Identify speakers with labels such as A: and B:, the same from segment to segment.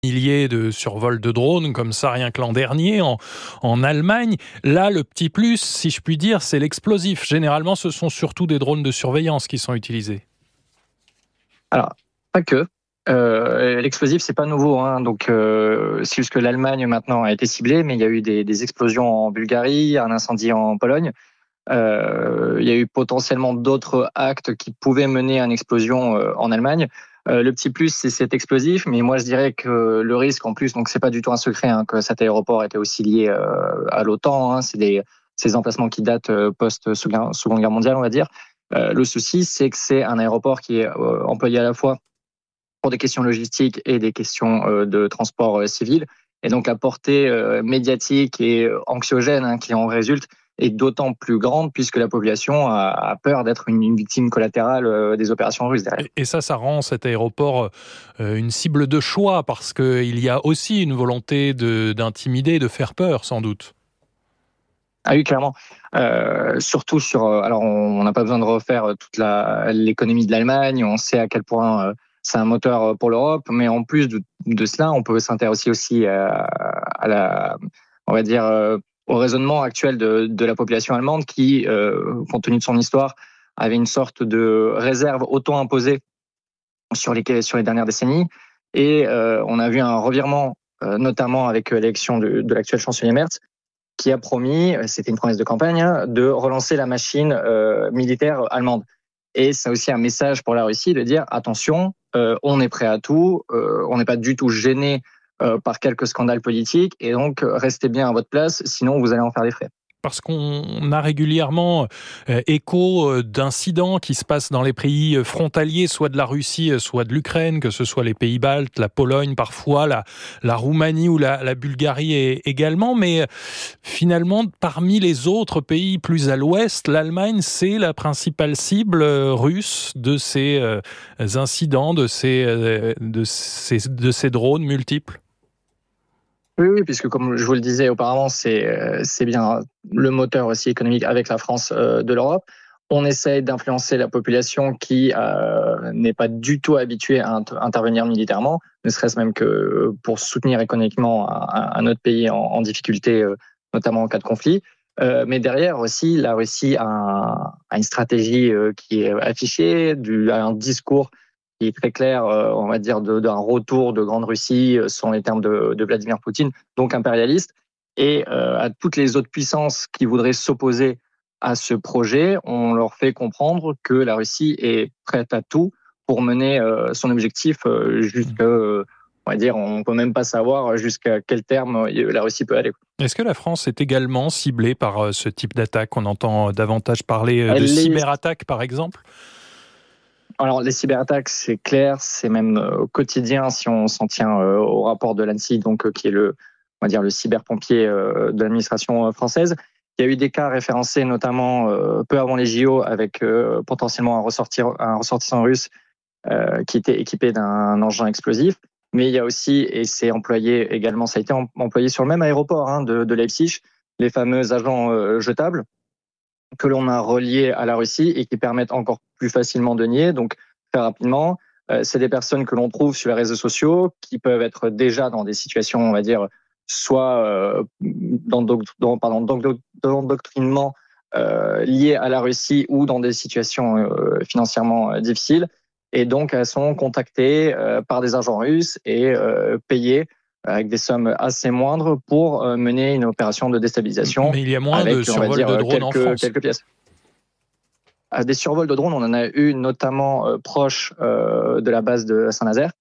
A: milliers de survols de drones comme ça rien que l'an dernier en Allemagne. Là, le petit plus, si je puis dire, c'est l'explosif. Généralement, ce sont surtout des drones de surveillance qui sont utilisés.
B: Alors, pas que. L'explosif, c'est pas nouveau, hein. Donc, c'est juste que l'Allemagne maintenant a été ciblée, mais il y a eu des explosions en Bulgarie, un incendie en Pologne. Il y a eu potentiellement d'autres actes qui pouvaient mener à une explosion en Allemagne. Le petit plus, c'est cet explosif, mais moi je dirais que le risque en plus, donc c'est pas du tout un secret hein, que cet aéroport était aussi lié à l'OTAN. Hein, c'est ces emplacements qui datent post-Seconde Guerre mondiale, on va dire. Le souci, c'est que c'est un aéroport qui est employé à la fois pour des questions logistiques et des questions de transport civil. Et donc la portée médiatique et anxiogène hein, qui en résulte est d'autant plus grande puisque la population a peur d'être une victime collatérale des opérations russes derrière.
A: Et ça rend cet aéroport une cible de choix parce qu'il y a aussi une volonté d'intimider, de faire peur sans doute.
B: Ah oui, clairement. Surtout sur. Alors, on n'a pas besoin de refaire toute l'économie de l'Allemagne. On sait à quel point c'est un moteur pour l'Europe. Mais en plus de cela, on peut s'intéresser aussi on va dire, au raisonnement actuel de la population allemande qui, compte tenu de son histoire, avait une sorte de réserve auto-imposée sur les dernières décennies. Et on a vu un revirement, notamment avec l'élection de l'actuel chancelier Merz, qui a promis, c'était une promesse de campagne, de relancer la machine militaire allemande. Et c'est aussi un message pour la Russie de dire attention, on est prêt à tout, on n'est pas du tout gêné par quelques scandales politiques, et donc restez bien à votre place, sinon vous allez en faire des frais.
A: Parce qu'on a régulièrement écho d'incidents qui se passent dans les pays frontaliers, soit de la Russie, soit de l'Ukraine, que ce soit les pays baltes, la Pologne parfois, la Roumanie ou la Bulgarie également. Mais finalement, parmi les autres pays plus à l'ouest, l'Allemagne, c'est la principale cible russe de ces incidents, de ces drones multiples.
B: Oui, puisque comme je vous le disais auparavant, c'est bien le moteur aussi économique avec la France de l'Europe. On essaye d'influencer la population qui n'est pas du tout habituée à intervenir militairement, ne serait-ce même que pour soutenir économiquement un autre pays en difficulté, notamment en cas de conflit. Mais derrière aussi, la Russie a une stratégie qui est affichée, un discours qui est très clair, on va dire, d'un retour de Grande Russie, selon les termes de Vladimir Poutine, donc impérialiste. Et à toutes les autres puissances qui voudraient s'opposer à ce projet, on leur fait comprendre que la Russie est prête à tout pour mener son objectif jusqu'à, on va dire, on peut même pas savoir jusqu'à quel terme la Russie peut aller.
A: Est-ce que la France est également ciblée par ce type d'attaque ? On entend davantage parler de cyberattaques, par exemple ?
B: Alors, les cyberattaques, c'est clair, c'est même quotidien si on s'en tient au rapport de l'ANSSI, donc qui est on va dire le cyberpompier de l'administration française. Il y a eu des cas référencés, notamment peu avant les JO, avec potentiellement un ressortissant russe qui était équipé d'un engin explosif. Mais il y a aussi, et c'est employé également, ça a été employé sur le même aéroport hein, de Leipzig, les fameux agents jetables que l'on a reliés à la Russie et qui permettent encore plus facilement de nier. Donc, très rapidement, c'est des personnes que l'on trouve sur les réseaux sociaux qui peuvent être déjà dans des situations, on va dire, soit d'endoctrinement lié à la Russie ou dans des situations financièrement difficiles. Et donc, elles sont contactées par des agents russes et payées avec des sommes assez moindres pour mener une opération de déstabilisation.
A: Mais il y a moins de survols de drones en France.
B: Quelques pièces. Des survols de drones, on en a eu notamment proche de la base de Saint-Nazaire,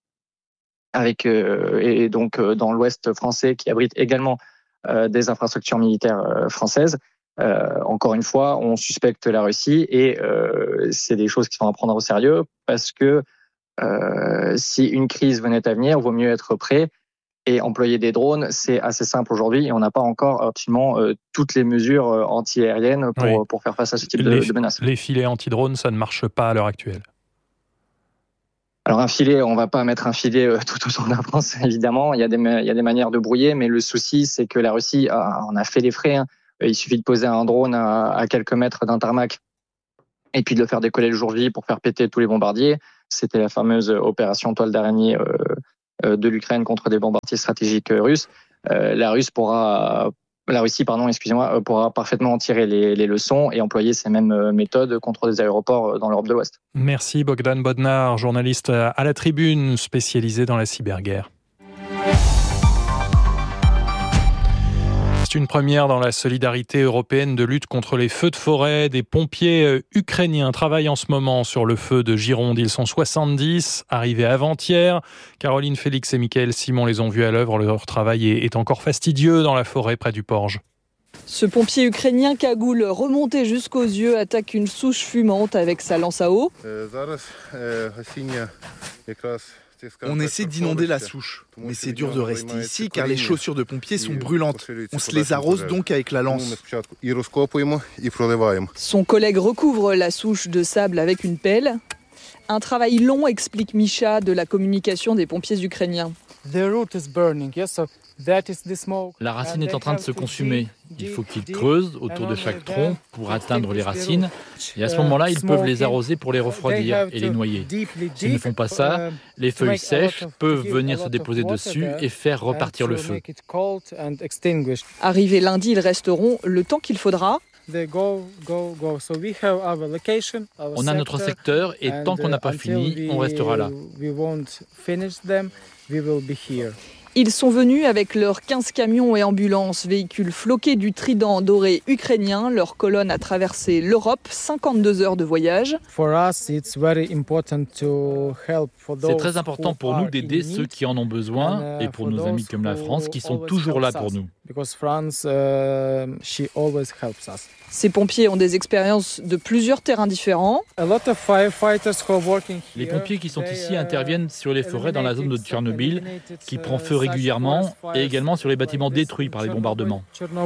B: et donc dans l'ouest français qui abrite également des infrastructures militaires françaises. Encore une fois, on suspecte la Russie et c'est des choses qui sont à prendre au sérieux parce que si une crise venait à venir, il vaut mieux être prêt. Et employer des drones, c'est assez simple aujourd'hui et on n'a pas encore absolument toutes les mesures anti-aériennes pour faire face à ce type de menaces.
A: Les filets anti-drones, ça ne marche pas à l'heure actuelle.
B: Alors un filet, on ne va pas mettre un filet tout autour de la France, évidemment. Il y a des manières de brouiller, mais le souci, c'est que la Russie en a fait les frais. Hein. Il suffit de poser un drone à quelques mètres d'un tarmac et puis de le faire décoller le jour J pour faire péter tous les bombardiers. C'était la fameuse opération toile d'araignée de l'Ukraine contre des bombardiers stratégiques russes, la Russie pourra parfaitement en tirer les leçons et employer ces mêmes méthodes contre des aéroports dans l'Europe de l'Ouest.
A: Merci Bogdan Bodnar, journaliste à la Tribune, spécialisé dans la cyberguerre. C'est une première dans la solidarité européenne de lutte contre les feux de forêt. Des pompiers ukrainiens travaillent en ce moment sur le feu de Gironde. Ils sont 70, arrivés avant-hier. Caroline Félix et Mickaël Simon les ont vus à l'œuvre. Leur travail est encore fastidieux dans la forêt près du Porge.
C: Ce pompier ukrainien cagoule remonté jusqu'aux yeux attaque une souche fumante avec sa lance à eau.
D: On essaie d'inonder la souche, mais c'est dur de rester ici car les chaussures de pompiers sont brûlantes. On se les arrose donc avec la lance.
C: Son collègue recouvre la souche de sable avec une pelle. Un travail long, explique Misha de la communication des pompiers ukrainiens.
E: La racine est en train de se consumer. Il faut qu'ils creusent autour de chaque tronc pour atteindre les racines. Et à ce moment-là, ils peuvent les arroser pour les refroidir et les noyer. S'ils ne font pas ça, les feuilles sèches peuvent venir se déposer dessus et faire repartir le feu.
C: Arrivés lundi, ils resteront le temps qu'il faudra.
E: On a notre secteur et tant qu'on n'a pas fini, on restera là.
C: Ils sont venus avec leurs 15 camions et ambulances, véhicules floqués du trident doré ukrainien. Leur colonne a traversé l'Europe, 52 heures de voyage.
E: C'est très important pour nous d'aider ceux qui en ont besoin et pour nos amis comme la France qui sont toujours là pour nous.
C: Ces pompiers ont des expériences de plusieurs terrains différents.
E: Les pompiers qui sont ici interviennent sur les forêts dans la zone de Tchernobyl, qui prend feu régulièrement, et également sur les bâtiments détruits par les bombardements.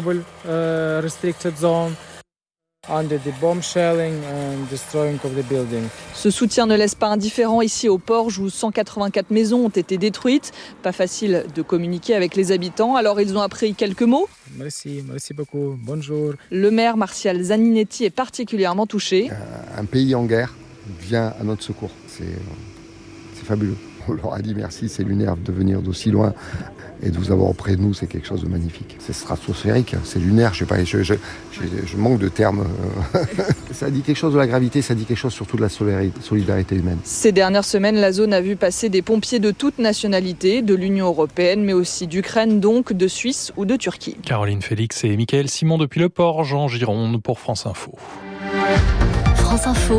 C: Ce soutien ne laisse pas indifférent ici au Porge où 184 maisons ont été détruites. Pas facile de communiquer avec les habitants, alors ils ont appris quelques mots.
F: Merci beaucoup, bonjour.
C: Le maire Martial Zaninetti est particulièrement touché.
G: Un pays en guerre vient à notre secours, c'est fabuleux. On leur a dit merci, c'est lunaire de venir d'aussi loin et de vous avoir auprès de nous, c'est quelque chose de magnifique. C'est stratosphérique, c'est lunaire, je sais pas, je manque de termes. Ça dit quelque chose de la gravité, ça dit quelque chose surtout de la solidarité humaine.
C: Ces dernières semaines, la zone a vu passer des pompiers de toutes nationalités, de l'Union européenne, mais aussi d'Ukraine, donc de Suisse ou de Turquie.
A: Caroline Félix et Mickaël Simon depuis le Porge en Gironde pour France Info.
H: France Info.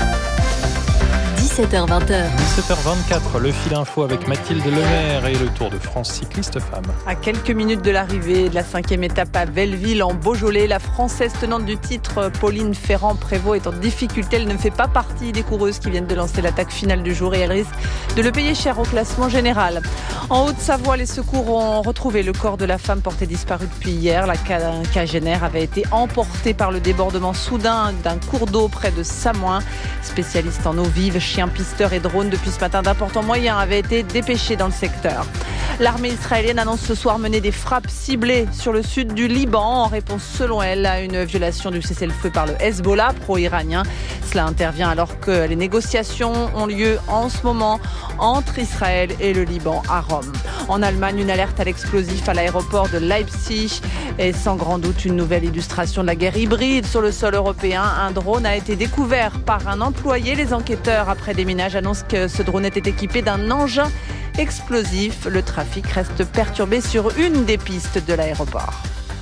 H: 17h20.
A: 17h24, le fil info avec Mathilde Lemaire et le Tour de France cycliste femme.
I: À quelques minutes de l'arrivée de la 5e étape à Belleville en Beaujolais, la Française tenante du titre, Pauline Ferrand-Prévot, est en difficulté. Elle ne fait pas partie des coureuses qui viennent de lancer l'attaque finale du jour et elle risque de le payer cher au classement général. En Haute-Savoie, les secours ont retrouvé le corps de la femme portée disparue depuis hier. La quinquagénaire avait été emportée par le débordement soudain d'un cours d'eau près de Samoin. Spécialiste en eau vive, chiens pisteurs et drones depuis ce matin, d'importants moyens avaient été dépêchés dans le secteur. L'armée israélienne annonce ce soir mener des frappes ciblées sur le sud du Liban en réponse, selon elle, à une violation du cessez-le-feu par le Hezbollah pro-iranien. Cela intervient alors que les négociations ont lieu en ce moment entre Israël et le Liban à Rome. En Allemagne, une alerte à l'explosif à l'aéroport de Leipzig est sans grand doute une nouvelle illustration de la guerre hybride sur le sol européen. Un drone a été découvert par un employé. Les enquêteurs, après déminage, annoncent que ce drone était équipé d'un engin explosif. Le trafic reste perturbé sur une des pistes de l'aéroport.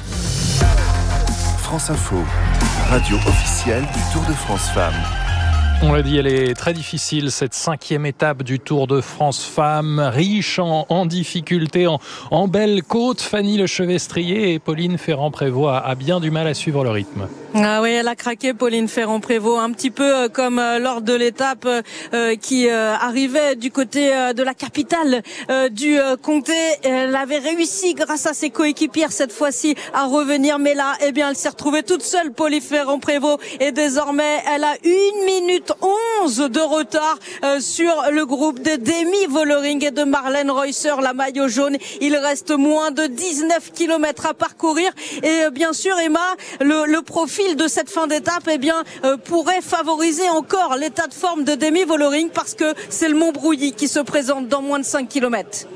J: France Info, radio officielle du Tour de France Femmes.
A: On l'a dit, elle est très difficile, cette 5e étape du Tour de France Femmes, riche en difficultés, en belles côtes. Fanny Lechevestrier et Pauline Ferrand-Prévot a bien du mal à suivre le rythme.
K: Ah oui, elle a craqué, Pauline Ferrand-Prévot, un petit peu comme lors de l'étape qui arrivait du côté de la capitale du comté. Elle avait réussi, grâce à ses coéquipières cette fois-ci, à revenir, mais là, eh bien, elle s'est retrouvée toute seule, Pauline Ferrand-Prévot, et désormais, elle a 1 minute 11 de retard sur le groupe de Demi Vollering et de Marlène Reusser, la maillot jaune. Il reste moins de 19 km à parcourir et bien sûr, Emma, le profil de cette fin d'étape pourrait favoriser encore l'état de forme de Demi Vollering parce que c'est le Mont Brouilly qui se présente dans moins de 5 km.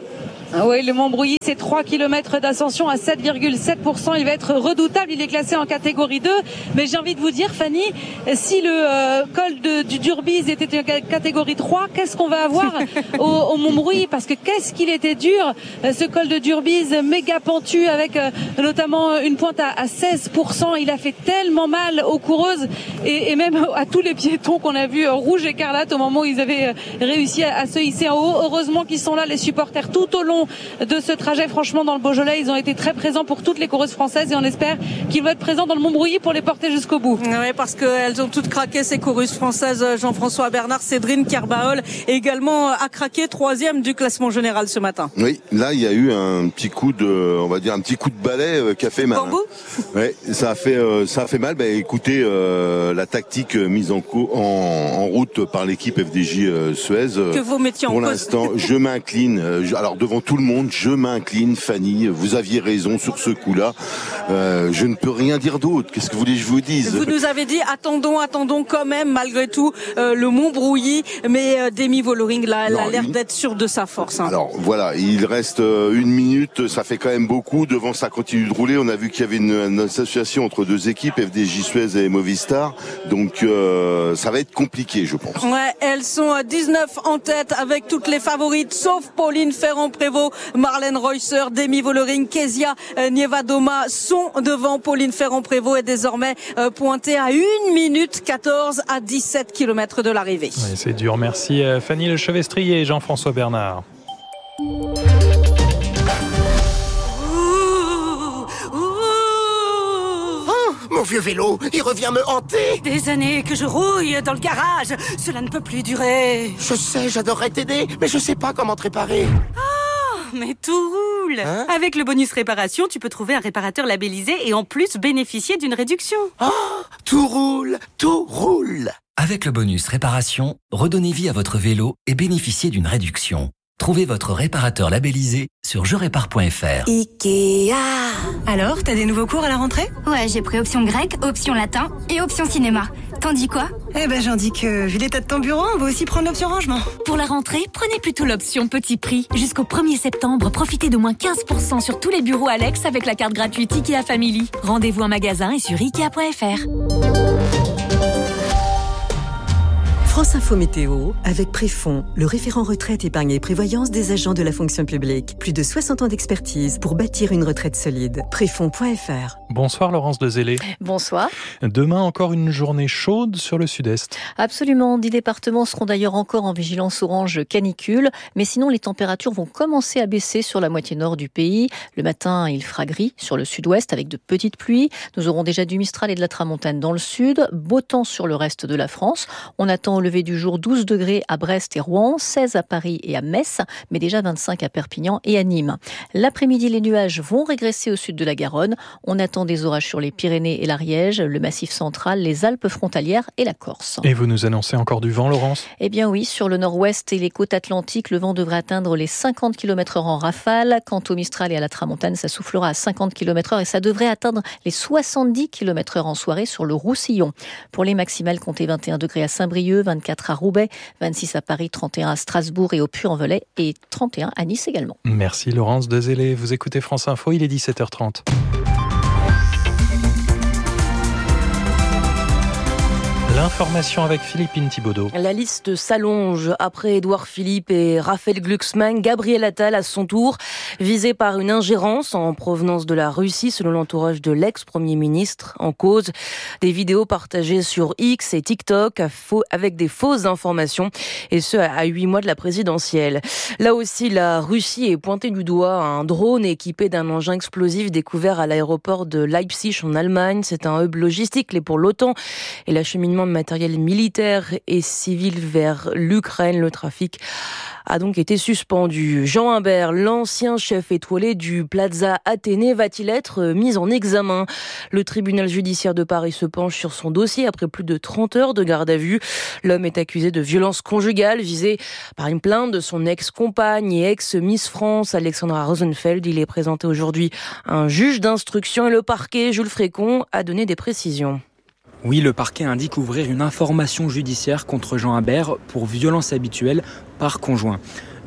L: Oui, le Montbrouilly, c'est 3 km d'ascension à 7,7%. Il va être redoutable. Il est classé en catégorie 2. Mais j'ai envie de vous dire, Fanny, si le col du Durbise était en catégorie 3, qu'est-ce qu'on va avoir au Montbrouilly? Parce que qu'est-ce qu'il était dur, ce col de Durbise, méga pentu, avec notamment une pointe à 16%. Il a fait tellement mal aux coureuses et même à tous les piétons qu'on a vus rouge écarlate au moment où ils avaient réussi à se hisser en haut. Heureusement qu'ils sont là, les supporters, tout au long de ce trajet. Franchement, dans le Beaujolais, ils ont été très présents pour toutes les coureuses françaises et on espère qu'ils vont être présents dans le Montbrouilly pour les porter jusqu'au bout.
K: Oui, parce qu'elles ont toutes craqué, ces coureuses françaises. Jean-François Bernard, Cédrine Kerbaol également a craqué, 3e du classement général ce matin.
M: Oui, là il y a eu un petit coup de balai qui a fait mal. Oui, ça a fait mal. Écoutez, la tactique mise en route par l'équipe FDJ Suez.
K: Que vous mettiez en cause.
M: Pour l'instant, je m'incline. Alors devant tout le monde, je m'incline, Fanny. Vous aviez raison sur ce coup-là. Je ne peux rien dire d'autre. Qu'est-ce que vous voulez que je vous dise?
K: Vous nous avez dit attendons quand même malgré tout le Montbrouilly, mais Demi Vollering là, elle a l'air d'être sûre de sa force.
M: Alors voilà, il reste 1 minute, ça fait quand même beaucoup. Devant, ça continue de rouler. On a vu qu'il y avait une association entre 2 équipes, FDJ Suez et Movistar. Donc ça va être compliqué, je pense.
K: Ouais, elles sont 19 en tête avec toutes les favorites, sauf Pauline Ferrand-Prévot, Marlène Reusser, Demi Vollering, Kezia Nievadoma sont devant. Pauline Ferrand-Prévot est désormais pointée à 1 minute 14 à 17 km de l'arrivée.
A: Oui, c'est dur. Merci Fanny Lechevestrier et Jean-François Bernard.
N: Mon vieux vélo, il revient me hanter.
O: Des années que je rouille dans le garage. Cela ne peut plus durer.
N: Je sais, j'adorerais t'aider, mais je sais pas comment te réparer.
O: Oh, mais tout roule. Avec le bonus réparation, tu peux trouver un réparateur labellisé et en plus bénéficier d'une réduction.
N: Oh, tout roule, tout roule.
P: Avec le bonus réparation, redonnez vie à votre vélo et bénéficiez d'une réduction. Trouvez votre réparateur labellisé sur jerépare.fr.
O: Ikea. Alors, t'as des nouveaux cours à la rentrée?
Q: Ouais, j'ai pris option grec, option latin et option cinéma. T'en dis quoi?
O: J'en dis que, vu l'état de ton bureau, on va aussi prendre l'option rangement.
R: Pour la rentrée, prenez plutôt l'option petit prix. Jusqu'au 1er septembre, profitez de moins 15% sur tous les bureaux Alex avec la carte gratuite Ikea Family. Rendez-vous en magasin et sur Ikea.fr.
S: France Info Météo, avec Préfond, le référent retraite, épargne et prévoyance des agents de la fonction publique. Plus de 60 ans d'expertise pour bâtir une retraite solide. Préfond.fr.
A: Bonsoir Laurence Dezélé.
T: Bonsoir.
A: Demain, encore une journée chaude sur le sud-est.
T: Absolument. 10 départements seront d'ailleurs encore en vigilance orange canicule. Mais sinon, les températures vont commencer à baisser sur la moitié nord du pays. Le matin, il fera gris sur le sud-ouest avec de petites pluies. Nous aurons déjà du Mistral et de la Tramontane dans le sud. Beau temps sur le reste de la France. On attend au lever du jour 12 degrés à Brest et Rouen, 16 à Paris et à Metz, mais déjà 25 à Perpignan et à Nîmes. L'après-midi, les nuages vont régresser au sud de la Garonne. On attend des orages sur les Pyrénées et l'Ariège, le Massif central, les Alpes frontalières et la Corse.
A: Et vous nous annoncez encore du vent, Laurence?
T: Eh bien oui, sur le nord-ouest et les côtes atlantiques, le vent devrait atteindre les 50 km/h en rafale. Quant au Mistral et à la Tramontane, ça soufflera à 50 km/h et ça devrait atteindre les 70 km/h en soirée sur le Roussillon. Pour les maximales, comptez 21 degrés à Saint-Brieuc, 24 à Roubaix, 26 à Paris, 31 à Strasbourg et au Puy-en-Velay et 31 à Nice également.
A: Merci Laurence Dezélé. Vous écoutez France Info, il est 17h30. L'information avec Philippine Thibaudot.
U: La liste s'allonge. Après Édouard Philippe et Raphaël Glucksmann, Gabriel Attal à son tour, visé par une ingérence en provenance de la Russie, selon l'entourage de l'ex-premier ministre. En cause, des vidéos partagées sur X et TikTok avec des fausses informations, et ce à 8 mois de la présidentielle. Là aussi, la Russie est pointée du doigt. Un drone équipé d'un engin explosif découvert à l'aéroport de Leipzig en Allemagne. C'est un hub logistique clé pour l'OTAN et l'acheminement de matériel militaire et civil vers l'Ukraine. Le trafic a donc été suspendu. Jean Imbert, l'ancien chef étoilé du Plaza Athénée, va-t-il être mis en examen? Le tribunal judiciaire de Paris se penche sur son dossier après plus de 30 heures de garde à vue. L'homme est accusé de violence conjugale, visé par une plainte de son ex-compagne et ex-Miss France, Alexandra Rosenfeld. Il est présenté aujourd'hui à un juge d'instruction et le parquet, Jules Frécon, a donné des précisions.
V: Oui, le parquet indique ouvrir une information judiciaire contre Jean Imbert pour violence habituelle par conjoint.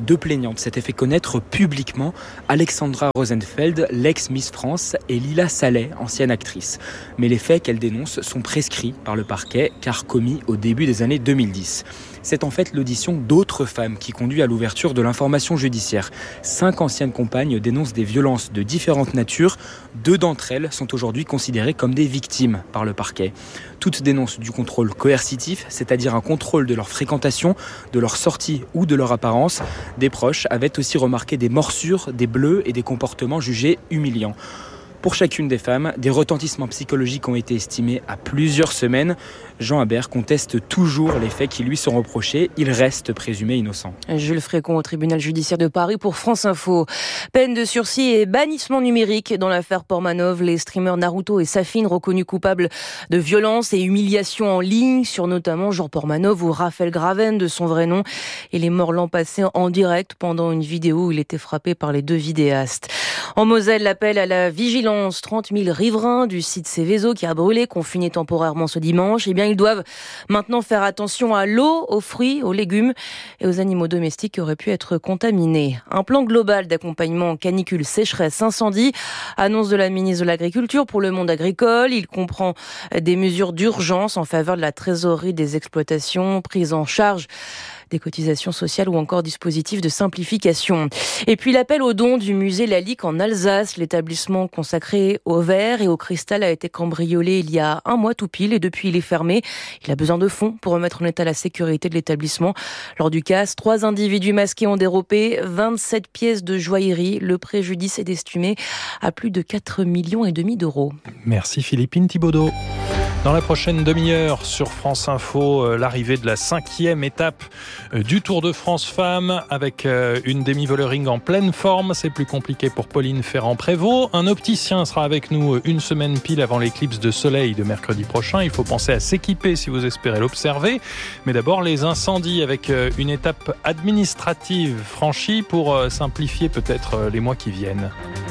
V: Deux plaignantes s'étaient fait connaître publiquement, Alexandra Rosenfeld, l'ex-Miss France, et Lila Saleh, ancienne actrice. Mais les faits qu'elles dénoncent sont prescrits par le parquet, car commis au début des années 2010. C'est en fait l'audition d'autres femmes qui conduit à l'ouverture de l'information judiciaire. 5 anciennes compagnes dénoncent des violences de différentes natures. 2 d'entre elles sont aujourd'hui considérées comme des victimes par le parquet. Toutes dénoncent du contrôle coercitif, c'est-à-dire un contrôle de leur fréquentation, de leur sortie ou de leur apparence. Des proches avaient aussi remarqué des morsures, des bleus et des comportements jugés humiliants. Pour chacune des femmes, des retentissements psychologiques ont été estimés à plusieurs semaines. Jean Habert conteste toujours les faits qui lui sont reprochés. Il reste présumé innocent.
U: Jules Frécon au tribunal judiciaire de Paris pour France Info. Peine de sursis et bannissement numérique dans l'affaire Portmanov. Les streamers Naruto et Safin reconnus coupables de violences et humiliations en ligne sur notamment Jean Portmanov ou Raphaël Graven de son vrai nom. Il est mort l'an passé en direct pendant une vidéo où il était frappé par les 2 vidéastes. En Moselle, l'appel à la vigilance. 30 000 riverains du site Céveso qui a brûlé, confinés temporairement ce dimanche. Eh bien, ils doivent maintenant faire attention à l'eau, aux fruits, aux légumes et aux animaux domestiques qui auraient pu être contaminés. Un plan global d'accompagnement canicule, sécheresse, incendie, annonce de la ministre de l'Agriculture pour le monde agricole. Il comprend des mesures d'urgence en faveur de la trésorerie des exploitations, prise en charge des cotisations sociales ou encore dispositifs de simplification. Et puis l'appel aux dons du musée Lalique en Alsace. L'établissement consacré au verre et au cristal a été cambriolé il y a 1 mois tout pile et depuis il est fermé. Il a besoin de fonds pour remettre en état la sécurité de l'établissement. Lors du casse, 3 individus masqués ont dérobé 27 pièces de joaillerie. Le préjudice est estimé à plus de 4,5 millions d'euros.
A: Merci Philippine Thibaudot. Dans la prochaine demi-heure sur France Info, l'arrivée de la 5e étape du Tour de France Femmes avec une demi-volering en pleine forme. C'est plus compliqué pour Pauline Ferrand-Prévot. Un opticien sera avec nous une semaine pile avant l'éclipse de soleil de mercredi prochain. Il faut penser à s'équiper si vous espérez l'observer. Mais d'abord, les incendies avec une étape administrative franchie pour simplifier peut-être les mois qui viennent.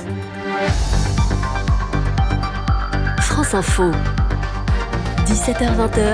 H: France Info. 17h-20h,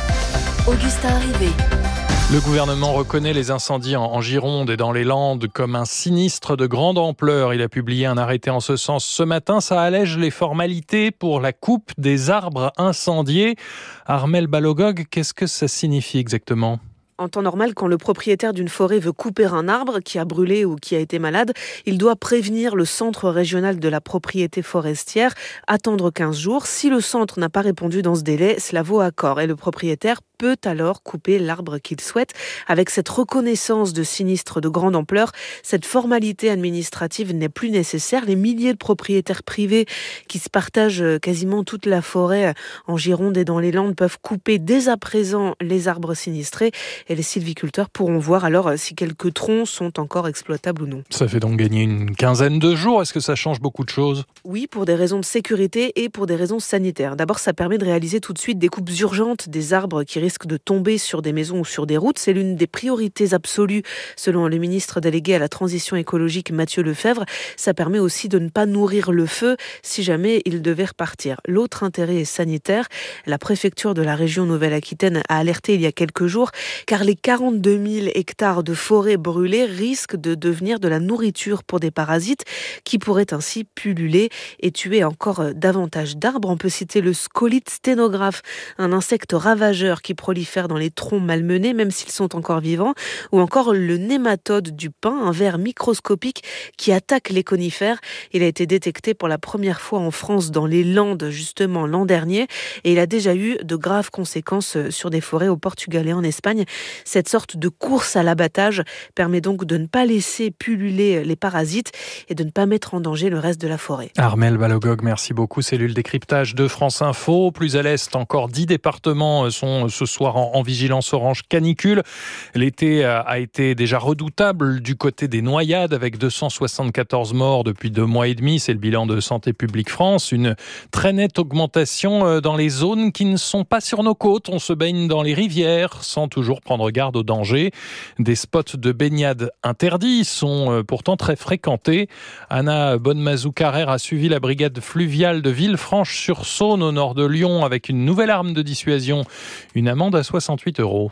H: Augustin Arrivé.
A: Le gouvernement reconnaît les incendies en Gironde et dans les Landes comme un sinistre de grande ampleur. Il a publié un arrêté en ce sens ce matin. Ça allège les formalités pour la coupe des arbres incendiés. Armelle Balogog, qu'est-ce que ça signifie exactement ?
B: En temps normal, quand le propriétaire d'une forêt veut couper un arbre qui a brûlé ou qui a été malade, il doit prévenir le centre régional de la propriété forestière, attendre 15 jours. Si le centre n'a pas répondu dans ce délai, cela vaut accord et le propriétaire peut alors couper l'arbre qu'il souhaite. Avec cette reconnaissance de sinistre de grande ampleur, cette formalité administrative n'est plus nécessaire. Les milliers de propriétaires privés qui se partagent quasiment toute la forêt en Gironde et dans les Landes peuvent couper dès à présent les arbres sinistrés et les sylviculteurs pourront voir alors si quelques troncs sont encore exploitables ou non.
A: Ça fait donc gagner une quinzaine de jours. Est-ce que ça change beaucoup de choses ?
B: Oui, pour des raisons de sécurité et pour des raisons sanitaires. D'abord, ça permet de réaliser tout de suite des coupes urgentes des arbres qui risquent de tomber sur des maisons ou sur des routes. C'est l'une des priorités absolues selon le ministre délégué à la transition écologique Mathieu Lefebvre. Ça permet aussi de ne pas nourrir le feu si jamais il devait repartir. L'autre intérêt est sanitaire. La préfecture de la région Nouvelle-Aquitaine a alerté il y a quelques jours car les 42 000 hectares de forêt brûlées risquent de devenir de la nourriture pour des parasites qui pourraient ainsi pulluler et tuer encore davantage d'arbres. On peut citer le scolite sténographe, un insecte ravageur qui prolifère dans les troncs malmenés, même s'ils sont encore vivants, ou encore le nématode du pin, un ver microscopique qui attaque les conifères. Il a été détecté pour la première fois en France dans les Landes, justement l'an dernier, et il a déjà eu de graves conséquences sur des forêts au Portugal et en Espagne. Cette sorte de course à l'abattage permet donc de ne pas laisser pulluler les parasites et de ne pas mettre en danger le reste de la forêt.
A: Armelle Balogog, merci beaucoup. Cellule décryptage de France Info. Plus à l'est, encore 10 départements sont ce soir en vigilance orange canicule. L'été a été déjà redoutable du côté des noyades avec 274 morts depuis 2 mois et demi. C'est le bilan de Santé publique France. Une très nette augmentation dans les zones qui ne sont pas sur nos côtes. On se baigne dans les rivières sans toujours prendre garde aux dangers. Des spots de baignade interdits sont pourtant très fréquentés. Anna Bonnemazou-Carrère a suivi la brigade fluviale de Villefranche-sur-Saône au nord de Lyon avec une nouvelle arme de dissuasion, une amende à 68 €.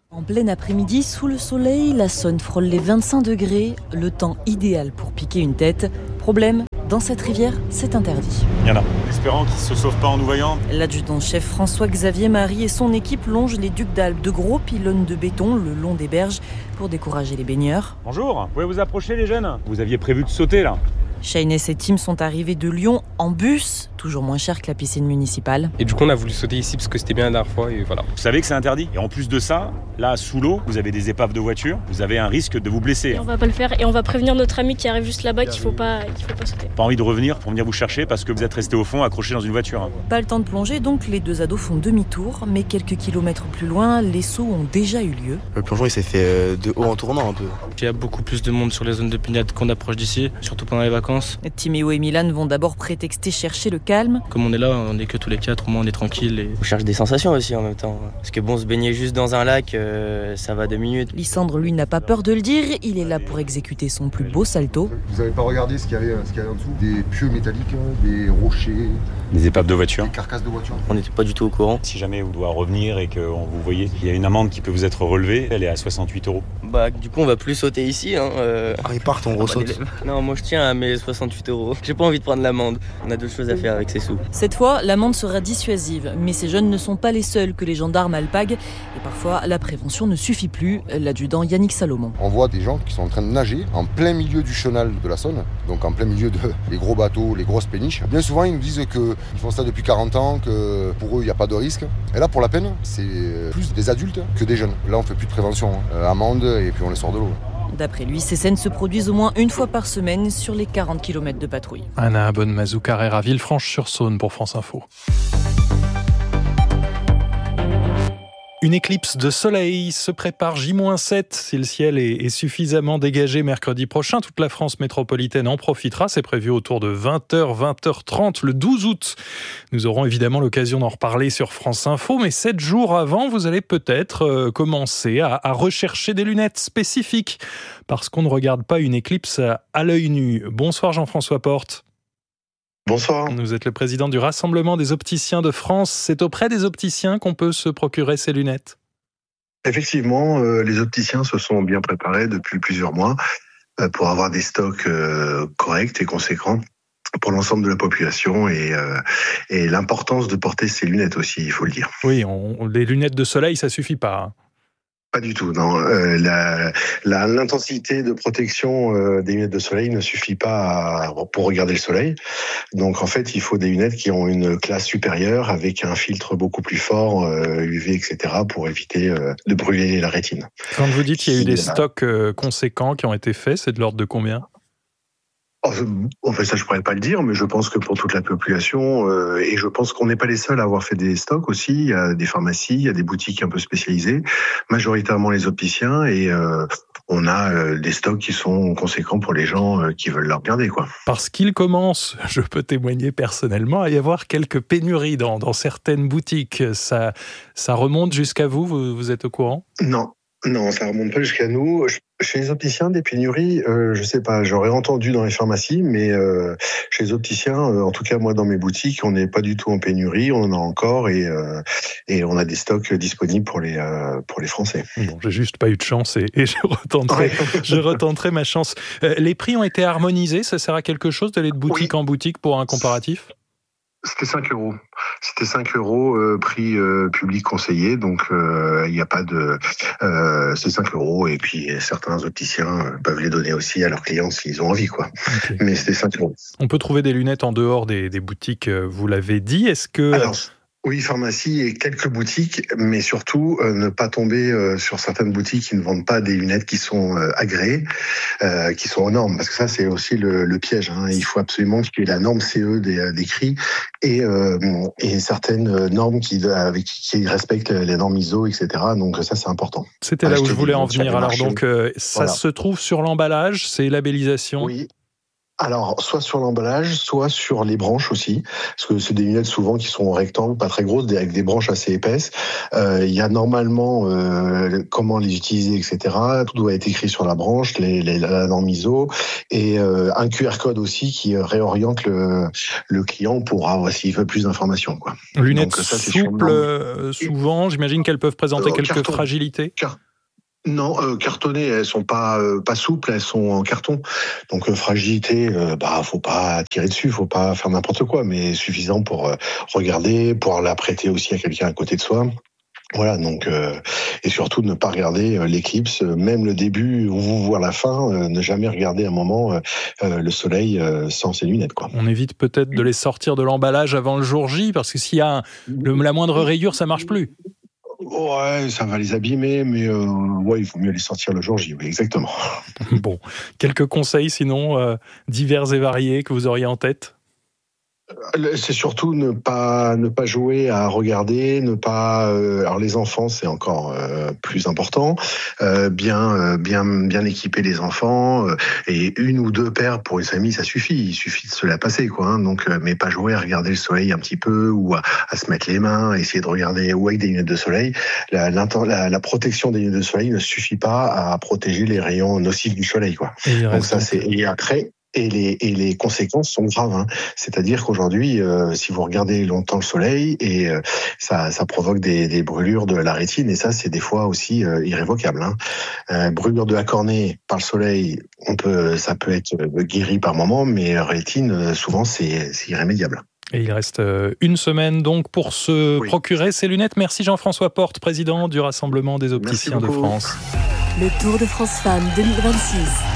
U: En plein après-midi, sous le soleil, la Saône frôle les 25 degrés, le temps idéal pour piquer une tête. Problème, dans cette rivière, c'est interdit.
D: Il y en a. Espérant qu'ils ne se sauvent pas en nous voyant.
U: L'adjudant-chef François-Xavier Marie et son équipe longent les ducs d'Albe, de gros pylônes de béton le long des berges pour décourager les baigneurs.
D: Bonjour, vous pouvez vous approcher les jeunes ? Vous aviez prévu de sauter là ?
U: Shayness et Tim sont arrivés de Lyon en bus, toujours moins cher que la piscine municipale.
E: Et du coup, on a voulu sauter ici parce que c'était bien la dernière fois et voilà.
D: Vous savez que c'est interdit. Et en plus de ça, là, sous l'eau, vous avez des épaves de voiture, vous avez un risque de vous blesser.
W: Et on va pas le faire et on va prévenir notre ami qui arrive juste là-bas qu'il faut pas sauter.
D: Pas envie de revenir pour venir vous chercher parce que vous êtes resté au fond accroché dans une voiture.
U: Pas le temps de plonger, donc les deux ados font demi-tour, mais quelques kilomètres plus loin, les sauts ont déjà eu lieu.
X: Le plongeon il s'est fait de haut en tournant un peu.
E: Il y a beaucoup plus de monde sur les zones de baignade qu'on approche d'ici, surtout pendant les vacances.
U: Timéo et Milan vont d'abord prétexter chercher le calme.
E: Comme on est là, on est que tous les quatre, au moins on est tranquille. Et...
X: On cherche des sensations aussi en même temps. Parce que bon, se baigner juste dans un lac, ça va 2 minutes.
U: Lysandre, lui, n'a pas peur de le dire. Il est là pour exécuter son plus beau salto.
G: Vous n'avez pas regardé ce qu'il y avait en dessous ? Des pieux métalliques, des rochers,
D: des épaves de voiture,
G: des carcasses de voiture.
X: On n'était pas du tout au courant.
D: Si jamais vous doit revenir et que vous voyez, il y a une amende qui peut vous être relevée. Elle est à 68 €.
X: Bah du coup on va plus sauter ici.
G: Ils partent, on ressaute.
X: Non, moi je tiens à mes 68 €. J'ai pas envie de prendre l'amende. On a d'autres choses à faire avec ces sous.
U: Cette fois, l'amende sera dissuasive. Mais ces jeunes ne sont pas les seuls que les gendarmes alpaguent. Et parfois, la prévention ne suffit plus. L'adjudant Yannick Salomon.
G: On voit des gens qui sont en train de nager en plein milieu du chenal de la Saône, donc en plein milieu des gros bateaux, les grosses péniches. Bien souvent, ils nous disent qu'ils font ça depuis 40 ans, que pour eux, il n'y a pas de risque. Et là, pour la peine, c'est plus des adultes que des jeunes. Là, on fait plus de prévention. Amende et puis on les sort de l'eau.
U: D'après lui, ces scènes se produisent au moins une fois par semaine sur les 40 km de patrouille.
A: Anna Bonne-Mazou Carrère à Villefranche-sur-Saône pour France Info. Une éclipse de soleil se prépare J-7. Si le ciel est suffisamment dégagé mercredi prochain, toute la France métropolitaine en profitera. C'est prévu autour de 20h, 20h30 le 12 août. Nous aurons évidemment l'occasion d'en reparler sur France Info, mais 7 jours avant, vous allez peut-être commencer à rechercher des lunettes spécifiques parce qu'on ne regarde pas une éclipse à l'œil nu. Bonsoir Jean-François Porte.
Y: Bonsoir.
A: Vous êtes le président du Rassemblement des opticiens de France. C'est auprès des opticiens qu'on peut se procurer ces lunettes ?
Y: Effectivement, les opticiens se sont bien préparés depuis plusieurs mois pour avoir des stocks corrects et conséquents pour l'ensemble de la population et l'importance de porter ces lunettes aussi, il faut le dire.
A: Oui, les lunettes de soleil, ça suffit pas.
Y: Pas du tout, non. L'intensité de protection des lunettes de soleil ne suffit pas pour regarder le soleil. Donc en fait, il faut des lunettes qui ont une classe supérieure avec un filtre beaucoup plus fort, UV, etc., pour éviter de brûler la rétine.
A: Quand vous dites qu'il y a eu des stocks conséquents qui ont été faits, c'est de l'ordre de combien ?
Y: En fait, ça, je pourrais pas le dire, mais je pense que pour toute la population, et je pense qu'on n'est pas les seuls à avoir fait des stocks aussi. Il y a des pharmacies, il y a des boutiques un peu spécialisées, majoritairement les opticiens, et on a des stocks qui sont conséquents pour les gens qui veulent les regarder, quoi.
A: Parce qu'il commence, je peux témoigner personnellement, à y avoir quelques pénuries dans certaines boutiques. Ça remonte jusqu'à vous, vous êtes au courant ?
Y: Non, ça remonte pas jusqu'à nous. Chez les opticiens, des pénuries, je sais pas, j'aurais entendu dans les pharmacies, mais chez les opticiens, en tout cas moi dans mes boutiques, on n'est pas du tout en pénurie, on en a encore et on a des stocks disponibles pour les Français.
A: Bon, j'ai juste pas eu de chance et je retenterai ma chance. Les prix ont été harmonisés, ça sert à quelque chose d'aller de boutique en boutique pour un comparatif ?
Y: C'était 5 €. C'était 5 € prix public conseillé, donc il n'y a pas de... c'est 5 € et puis certains opticiens peuvent les donner aussi à leurs clients s'ils ont envie, quoi. Okay. Mais c'était 5 €.
A: On peut trouver des lunettes en dehors des boutiques, vous l'avez dit. Est-ce que...
Y: Alors, oui, pharmacie et quelques boutiques, mais surtout ne pas tomber sur certaines boutiques qui ne vendent pas des lunettes qui sont agréées, qui sont aux normes, parce que ça c'est aussi le piège. Il faut absolument qu'il y ait la norme CE décrit et certaines normes qui respectent les normes ISO, etc. Donc ça c'est important.
A: C'était là où je voulais en venir. Alors donc ça se trouve sur l'emballage, c'est labellisation.
Y: Oui. Alors, soit sur l'emballage, soit sur les branches aussi, parce que c'est des lunettes souvent qui sont rectangles, pas très grosses, avec des branches assez épaisses. Il y a normalement comment les utiliser, etc. Tout doit être écrit sur la branche, la norme ISO, et un QR code aussi qui réoriente le client pour avoir, s'il veut, plus d'informations, quoi.
A: Lunettes souples, souvent, j'imagine qu'elles peuvent présenter quelques fragilités.
Y: Non, cartonnées, elles sont pas souples, elles sont en carton. Donc fragilité, faut pas tirer dessus, faut pas faire n'importe quoi, mais suffisant pour regarder, pour la prêter aussi à quelqu'un à côté de soi. Voilà, donc et surtout ne pas regarder l'éclipse, même le début ou voir la fin, ne jamais regarder un moment le soleil sans ses lunettes, quoi.
A: On évite peut-être de les sortir de l'emballage avant le jour J, parce que s'il y a la moindre rayure, ça marche plus.
Y: Ouais, ça va les abîmer, mais il faut mieux les sortir le jour J, oui, exactement.
A: Bon, quelques conseils sinon divers et variés que vous auriez en tête?
Y: C'est surtout ne pas jouer à regarder, alors les enfants c'est encore plus important, bien équiper les enfants, et une ou deux paires pour une famille ça suffit, il suffit de se la passer, quoi, hein, donc mais pas jouer à regarder le soleil un petit peu ou à se mettre les mains, essayer de regarder, ou avec des lunettes de soleil. La protection des lunettes de soleil ne suffit pas à protéger les rayons nocifs du soleil, quoi. Donc ça et après. Et les conséquences sont graves, hein. C'est-à-dire qu'aujourd'hui, si vous regardez longtemps le soleil, et ça provoque des brûlures de la rétine, et ça c'est des fois aussi irrévocable, hein. Brûlure de la cornée par le soleil, ça peut être guéri par moment, mais rétine, souvent c'est irrémédiable.
A: Et il reste une semaine donc pour se procurer ces lunettes. Merci Jean-François Porte, président du Rassemblement des opticiens de France.
H: Le Tour de France Femmes 2026.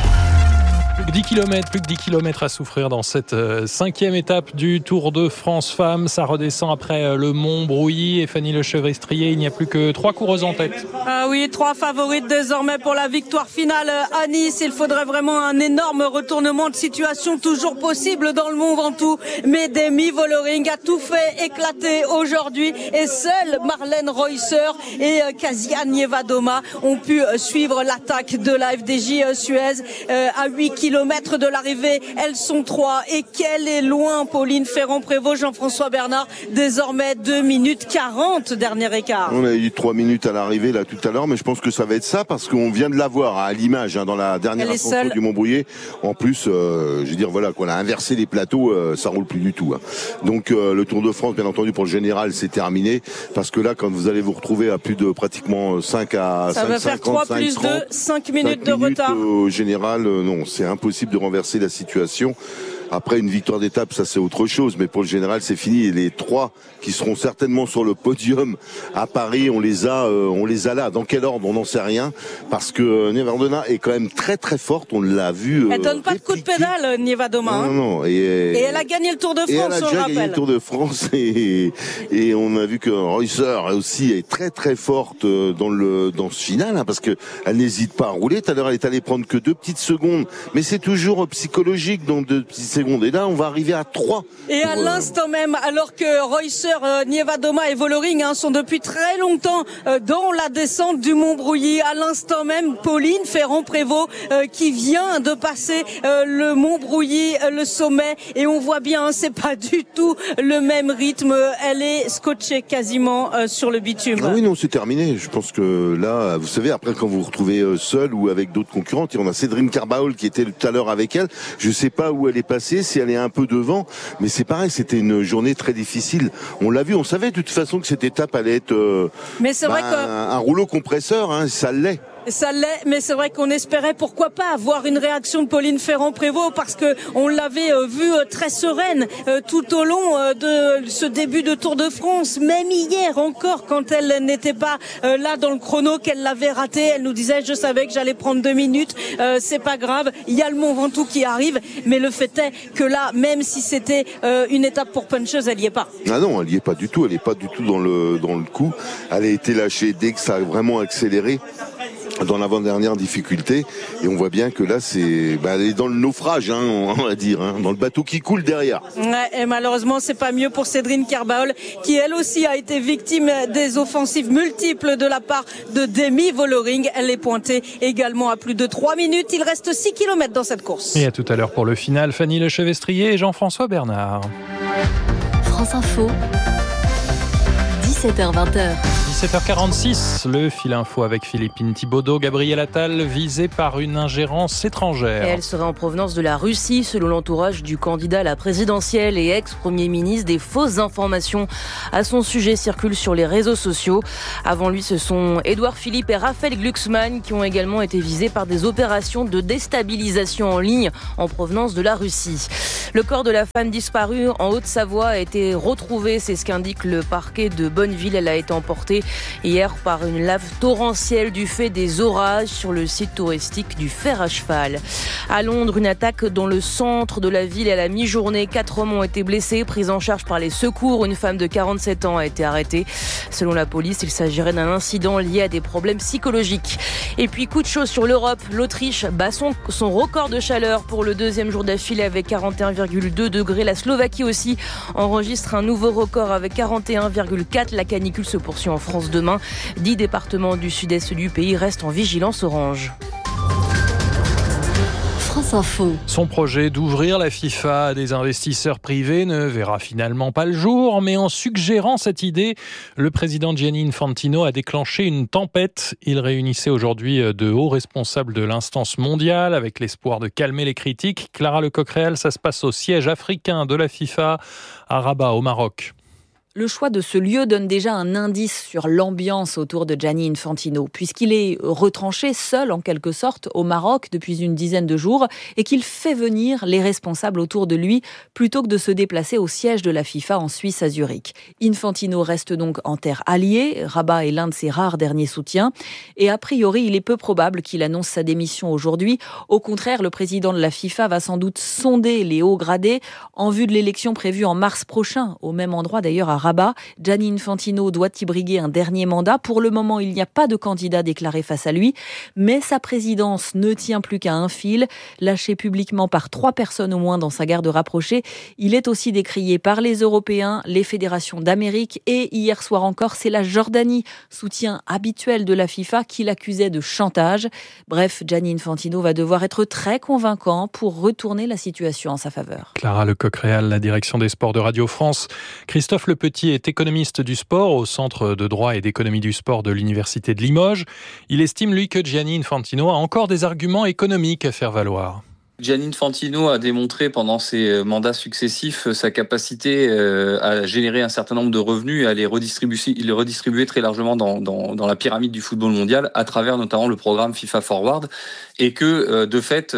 A: Plus que 10 kilomètres à souffrir dans cette 5e étape du Tour de France Femmes. Ça redescend après le Mont-Brouilly. Et Fanny Lechevre-Estrier, il n'y a plus que 3 coureuses en tête.
K: Ah oui, 3 favorites désormais pour la victoire finale à Nice. Il faudrait vraiment un énorme retournement de situation, toujours possible dans le Mont Ventoux. Mais Demi Vollering a tout fait éclater aujourd'hui. Et seule Marlène Reusser et Kasia Nievadoma ont pu suivre l'attaque de la FDJ Suez à 8 kilomètres de l'arrivée. Elles sont 3. Et qu'elle est loin, Pauline Ferrand-Prévot, Jean-François Bernard. Désormais 2 minutes 40, dernier écart.
M: On a eu 3 minutes à l'arrivée là tout à l'heure, mais je pense que ça va être ça parce qu'on vient de la voir à l'image dans la dernière ascension du Mont-Brouilly. En plus, je veux dire voilà qu'on a inversé les plateaux, ça roule plus du tout, hein. Donc le Tour de France, bien entendu pour le général, c'est terminé parce que là, quand vous allez vous retrouver à plus de pratiquement 5 à 5,
K: ça va faire 3 plus 2, 5 minutes de retard.
M: Au général, non, c'est impossible de renverser la situation. Après une victoire d'étape, ça c'est autre chose, mais pour le général c'est fini. Et les 3 qui seront certainement sur le podium à Paris, on les a là. Dans quel ordre, on n'en sait rien, parce que Nievadoma est quand même très très forte. On l'a vu.
K: Elle donne pas de coup de pédale, Nievadoma.
M: Non.
K: Et elle a gagné le Tour de France.
M: Et elle a déjà gagné le Tour de France et on a vu que Reusser aussi est très très forte dans ce final, hein, parce que elle n'hésite pas à rouler. Tout à l'heure, elle est allée prendre que 2 petites secondes, mais c'est toujours psychologique, donc 2 petites secondes. Et là, on va arriver à 3.
K: Et à l'instant même, alors que Reusser, Nievadoma et Vollering sont depuis très longtemps dans la descente du Mont-Brouilly, à l'instant même, Pauline Ferrand-Prévot qui vient de passer le Mont-Brouilly, le sommet, et on voit bien, c'est pas du tout le même rythme. Elle est scotchée quasiment sur le bitume.
M: Ah oui, non, c'est terminé. Je pense que là, vous savez, après quand vous vous retrouvez seul ou avec d'autres concurrentes, on a Cédrine Carbaol qui était tout à l'heure avec elle. Je sais pas où elle est passée, si elle est un peu devant, mais c'est pareil, c'était une journée très difficile. On l'a vu, on savait de toute façon que cette étape allait être
K: mais c'est vrai
M: un rouleau compresseur, hein, ça l'est.
K: Ça l'est, mais c'est vrai qu'on espérait pourquoi pas avoir une réaction de Pauline Ferrand-Prévot, parce que on l'avait vue très sereine tout au long de ce début de Tour de France. Même hier encore, quand elle n'était pas là dans le chrono, qu'elle l'avait raté, elle nous disait je savais que j'allais prendre 2 minutes, c'est pas grave, il y a le Mont Ventoux qui arrive, mais le fait est que là, même si c'était une étape pour puncheuse, elle y est pas.
M: Ah non, elle y est pas du tout, elle est pas du tout dans le coup. Elle a été lâchée dès que ça a vraiment accéléré. dans l'avant-dernière difficulté, et on voit bien que là elle est dans le naufrage, on va dire, dans le bateau qui coule derrière.
K: Ouais, et malheureusement c'est pas mieux pour Cédrine Kerbaol, qui elle aussi a été victime des offensives multiples de la part de Demi Vollering. Elle est pointée également à plus de 3 minutes. Il reste 6 km dans cette course.
A: Et à tout à l'heure pour le final, Fanny Lechevestrier et Jean-François Bernard.
H: France Info, 17h-20h.
A: 17h46, le fil info avec Philippine Thibaudeau. Gabriel Attal visé par une ingérence étrangère.
U: Et elle serait en provenance de la Russie, selon l'entourage du candidat à la présidentielle et ex-premier ministre. Des fausses informations à son sujet circulent sur les réseaux sociaux. Avant lui, ce sont Édouard Philippe et Raphaël Glucksmann qui ont également été visés par des opérations de déstabilisation en ligne en provenance de la Russie. Le corps de la femme disparue en Haute-Savoie a été retrouvé, c'est ce qu'indique le parquet de Bonneville. Elle a été emportée hier par une lave torrentielle du fait des orages sur le site touristique du Fer à Cheval. À Londres, une attaque dans le centre de la ville à la mi-journée. 4 hommes ont été blessés, pris en charge par les secours. Une femme de 47 ans a été arrêtée. Selon la police, il s'agirait d'un incident lié à des problèmes psychologiques. Et puis, coup de chaud sur l'Europe. L'Autriche bat son record de chaleur pour le 2e jour d'affilée avec 41,2 degrés. La Slovaquie aussi enregistre un nouveau record avec 41,4. La canicule se poursuit en France demain. 10 départements du sud-est du pays restent en vigilance orange.
H: France Info.
A: Son projet d'ouvrir la FIFA à des investisseurs privés ne verra finalement pas le jour, mais en suggérant cette idée, le président Gianni Infantino a déclenché une tempête. Il réunissait aujourd'hui de hauts responsables de l'instance mondiale avec l'espoir de calmer les critiques. Clara Lecoq-Réal, ça se passe au siège africain de la FIFA à Rabat, au Maroc.
C: Le choix de ce lieu donne déjà un indice sur l'ambiance autour de Gianni Infantino, puisqu'il est retranché seul en quelque sorte au Maroc depuis une dizaine de jours et qu'il fait venir les responsables autour de lui plutôt que de se déplacer au siège de la FIFA en Suisse à Zurich. Infantino reste donc en terre alliée, Rabat est l'un de ses rares derniers soutiens et a priori il est peu probable qu'il annonce sa démission aujourd'hui. Au contraire, le président de la FIFA va sans doute sonder les hauts gradés en vue de l'élection prévue en mars prochain, au même endroit d'ailleurs à Rabat. Gianni Infantino doit y briguer un dernier mandat. Pour le moment, il n'y a pas de candidat déclaré face à lui, mais sa présidence ne tient plus qu'à un fil. Lâché publiquement par 3 personnes au moins dans sa garde rapprochée, il est aussi décrié par les Européens, les fédérations d'Amérique et hier soir encore, c'est la Jordanie, soutien habituel de la FIFA, qui l'accusait de chantage. Bref, Gianni Infantino va devoir être très convaincant pour retourner la situation en sa faveur.
A: Clara Lecoq-Réal, la direction des sports de Radio France. Christophe Lepetit est économiste du sport au Centre de droit et d'économie du sport de l'Université de Limoges. Il estime, lui, que Gianni Infantino a encore des arguments économiques à faire valoir.
F: Gianni Infantino a démontré pendant ses mandats successifs sa capacité à générer un certain nombre de revenus et à les redistribuer très largement dans la pyramide du football mondial à travers notamment le programme FIFA Forward, et que de fait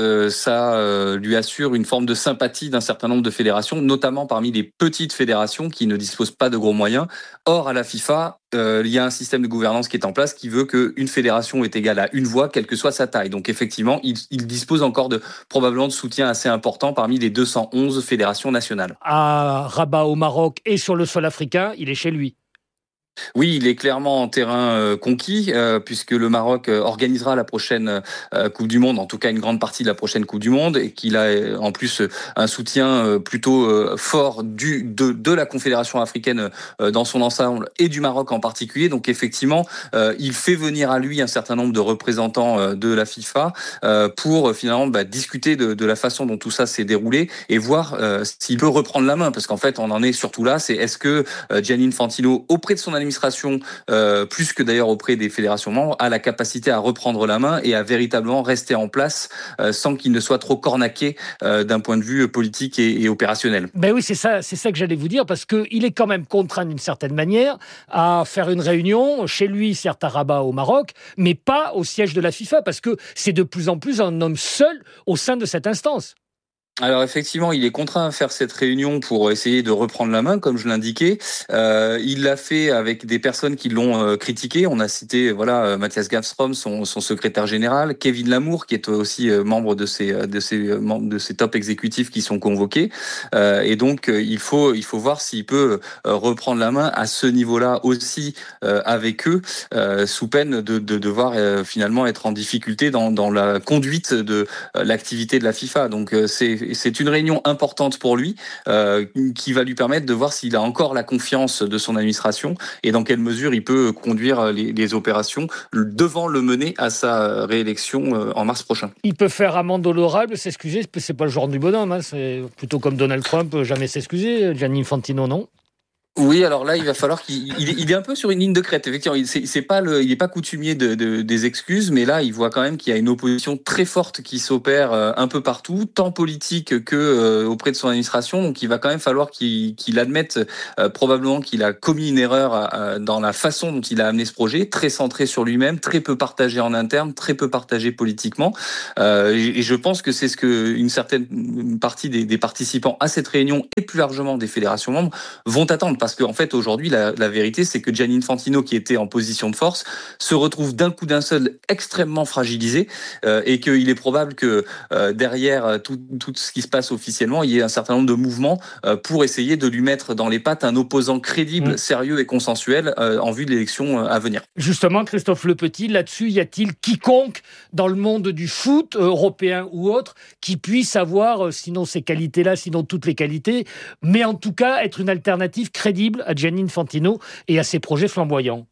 F: ça lui assure une forme de sympathie d'un certain nombre de fédérations, notamment parmi les petites fédérations qui ne disposent pas de gros moyens. Or, à la FIFA, il y a un système de gouvernance qui est en place qui veut qu'une fédération est égale à une voix, quelle que soit sa taille. Donc effectivement, il dispose encore probablement de soutien assez important parmi les 211 fédérations nationales.
I: À Rabat au Maroc et sur le sol africain, il est chez lui.
F: Oui, il est clairement en terrain conquis, puisque le Maroc organisera la prochaine Coupe du Monde, en tout cas une grande partie de la prochaine Coupe du Monde, et qu'il a en plus un soutien plutôt fort de la Confédération africaine dans son ensemble et du Maroc en particulier. Donc effectivement, il fait venir à lui un certain nombre de représentants de la FIFA pour finalement discuter de la façon dont tout ça s'est déroulé et voir s'il peut reprendre la main, parce qu'en fait on en est surtout là, c'est est-ce que Gianni Infantino, auprès de son administration, plus que d'ailleurs auprès des fédérations membres, a la capacité à reprendre la main et à véritablement rester en place sans qu'il ne soit trop cornaqué d'un point de vue politique et opérationnel.
I: Ben oui, c'est ça que j'allais vous dire, parce qu'il est quand même contraint d'une certaine manière à faire une réunion chez lui, certes à Rabat au Maroc, mais pas au siège de la FIFA, parce que c'est de plus en plus un homme seul au sein de cette instance.
F: Alors effectivement, il est contraint à faire cette réunion pour essayer de reprendre la main, comme je l'indiquais. Il l'a fait avec des personnes qui l'ont critiqué. On a cité Mathias Gafstrom, son secrétaire général, Kevin Lamour, qui est aussi membre de ces top exécutifs qui sont convoqués. Et donc il faut voir s'il peut reprendre la main à ce niveau-là aussi avec eux, sous peine de devoir finalement être en difficulté dans la conduite de l'activité de la FIFA. Donc c'est une réunion importante pour lui qui va lui permettre de voir s'il a encore la confiance de son administration et dans quelle mesure il peut conduire les opérations devant le mener à sa réélection en mars prochain.
I: Il peut faire amende honorable, s'excuser, c'est pas le genre du bonhomme, hein. C'est plutôt comme Donald Trump, jamais s'excuser. Gianni Infantino, non ?
F: Oui, alors là, il va falloir il est un peu sur une ligne de crête. Effectivement, il est pas coutumier des excuses, mais là, il voit quand même qu'il y a une opposition très forte qui s'opère un peu partout, tant politique que auprès de son administration. Donc, il va quand même falloir qu'il admette probablement qu'il a commis une erreur dans la façon dont il a amené ce projet, très centré sur lui-même, très peu partagé en interne, très peu partagé politiquement. Et je pense que c'est ce que une certaine partie des participants à cette réunion et plus largement des fédérations membres vont attendre. Parce qu'en fait, aujourd'hui, la vérité, c'est que Gianni Infantino, qui était en position de force, se retrouve d'un coup d'un seul extrêmement fragilisé et qu'il est probable que derrière tout ce qui se passe officiellement, il y ait un certain nombre de mouvements pour essayer de lui mettre dans les pattes un opposant crédible, sérieux et consensuel en vue de l'élection à venir.
I: Justement, Christophe Lepetit, là-dessus, y a-t-il quiconque dans le monde du foot, européen ou autre, qui puisse avoir, sinon ces qualités-là, sinon toutes les qualités, mais en tout cas être une alternative crédible à Gianni Infantino et à ses projets flamboyants?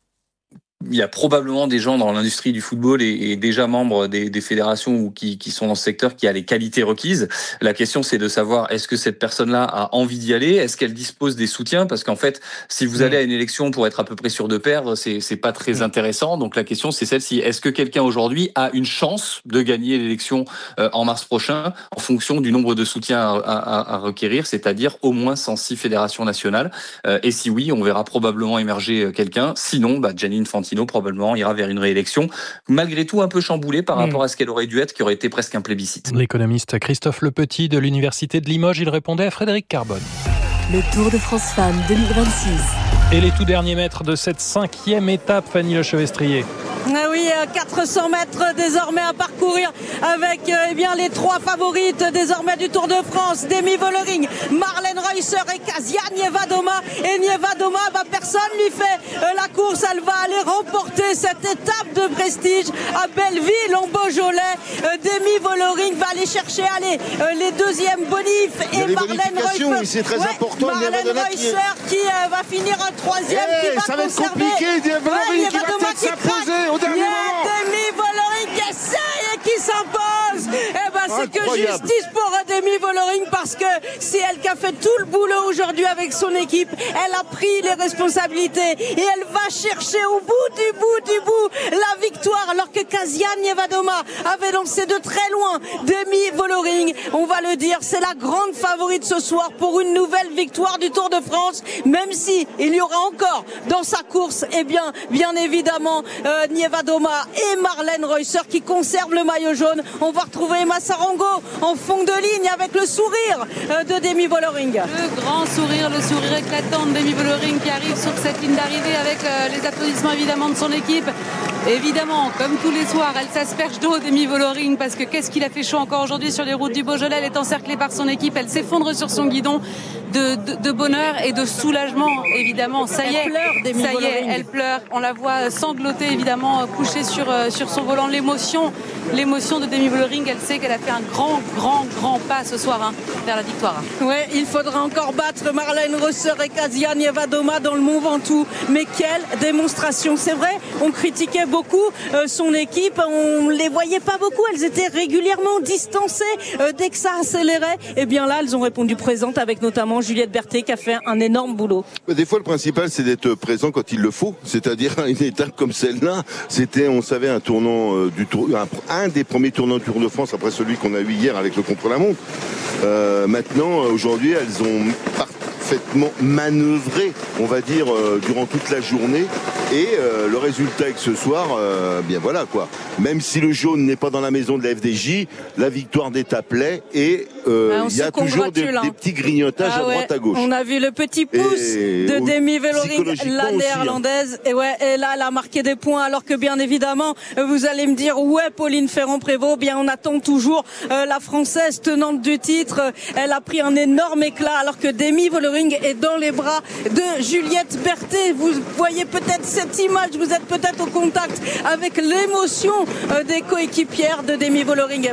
F: Il y a probablement des gens dans l'industrie du football et déjà membres des fédérations ou qui sont dans ce secteur qui a les qualités requises. La question, c'est de savoir est-ce que cette personne-là a envie d'y aller, est-ce qu'elle dispose des soutiens, parce qu'en fait, si vous allez à une élection pour être à peu près sûr de perdre, c'est pas très intéressant. Donc la question, c'est celle-ci. Est-ce que quelqu'un aujourd'hui a une chance de gagner l'élection en mars prochain en fonction du nombre de soutiens à requérir, c'est-à-dire au moins 106 fédérations nationales? Et si oui, on verra probablement émerger quelqu'un. Sinon, Gianni Infantino probablement ira vers une réélection, malgré tout un peu chamboulée par rapport à ce qu'elle aurait dû être, qui aurait été presque un plébiscite.
A: L'économiste Christophe Lepetit de l'Université de Limoges, il répondait à Frédéric Carbone.
H: Le Tour de France Femmes 2026.
A: Et les tout derniers mètres de cette 5e étape, Fanny Lechevestrier.
K: Ah oui, 400 mètres désormais à parcourir avec les trois favorites désormais du Tour de France, Demi Vollering, Marlène Reusser et Kasia Niewiadoma. Et Niewiadoma, personne lui fait la course, elle va aller remporter cette étape de prestige à Belleville en Beaujolais. Demi Vollering va aller chercher les deuxièmes bonifs et Marlène Reusser.
M: C'est très important.
K: Marlène Reusser qui va finir un troisième, qui va
M: ça va être
K: conserver.
M: Compliqué, Niewiadoma qui va s'imposer au dernier moment.
K: Demi Vollering qui essaye et qui s'impose. C'est que justice pour Demi Vollering, parce que c'est elle qui a fait tout le boulot aujourd'hui avec son équipe. Elle a pris les responsabilités et elle va chercher au bout du bout la victoire, alors que Kasia Niewiadoma avait lancé de très loin. Demi Vollering, on va le dire, c'est la grande favorite ce soir pour une nouvelle victoire du Tour de France, même si il y aura encore dans sa course, bien évidemment, Niewiadoma et Marlène Reusser qui conservent le maillot jaune. On va retrouver Emma Sarango en fond de ligne avec le sourire de Demi Vollering.
O: Le grand sourire, le sourire éclatant de Demi Vollering qui arrive sur cette ligne d'arrivée avec les applaudissements évidemment de son équipe. Évidemment, comme tous les soirs, elle s'asperge d'eau, Demi Vollering, parce que qu'est-ce qu'il a fait chaud encore aujourd'hui sur les routes du Beaujolais. Elle est encerclée par son équipe, elle s'effondre sur son guidon de bonheur et de soulagement, évidemment. Ça y est, elle pleure. On la voit sangloter, évidemment, couchée sur son volant. L'émotion de Demi Vollering, elle sait qu'elle a fait un grand pas ce soir vers la victoire.
K: Ouais, il faudra encore battre Marlène Reusser et Kasia Niewiadoma dans le Mont Ventoux. Mais quelle démonstration! C'est vrai, on critiquait beaucoup son équipe, on les voyait pas beaucoup, elles étaient régulièrement distancées dès que ça accélérait. Et bien là, elles ont répondu présentes, avec notamment Juliette Berthet qui a fait un énorme boulot.
M: Des fois, le principal, c'est d'être présent quand il le faut. C'est-à-dire, une étape comme celle-là, c'était, on savait, un tournant un des premiers tournants du Tour de France après celui qu'on a eu hier avec le contre-la-montre. Maintenant, aujourd'hui, elles ont parfaitement manœuvré, on va dire, durant toute la journée. Et le résultat est que ce soir, bien voilà quoi. Même si le jaune n'est pas dans la maison de la FDJ, la victoire d'étape l'est et il y a toujours des petits grignotages à droite à gauche.
K: On a vu le petit pouce de Demi Vollering, la néerlandaise. Et et là, elle a marqué des points alors que bien évidemment, vous allez me dire, Pauline Ferrand-Prévot, bien on attend toujours la française tenante du titre. Elle a pris un énorme éclat alors que Demi Vollering est dans les bras de Juliette Berthet. Vous voyez peut-être cette image, vous êtes peut-être au contact avec l'émotion des coéquipières de Demi Vollering,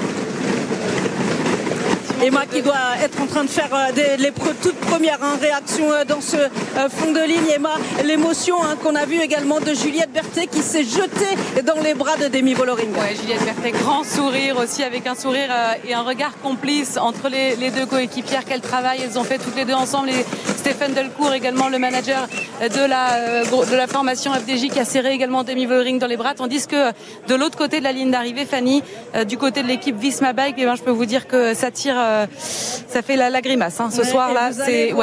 K: Emma qui doit être en train de faire les toutes premières réactions dans ce fond de ligne. Emma, l'émotion qu'on a vue également de Juliette Berthet qui s'est jetée dans les bras de Demi Vollering.
O: Ouais, Juliette Berthet, grand sourire aussi, avec un sourire et un regard complice entre les deux coéquipières. Quel travail elles ont fait toutes les deux ensemble. Et Stéphane Delcourt, également le manager de la formation FDJ, qui a serré également Demi Vollering dans les bras. Tandis que de l'autre côté de la ligne d'arrivée, Fanny, du côté de l'équipe Visma Bike, je peux vous dire que ça tire... ça fait la grimace ce soir-là. C'est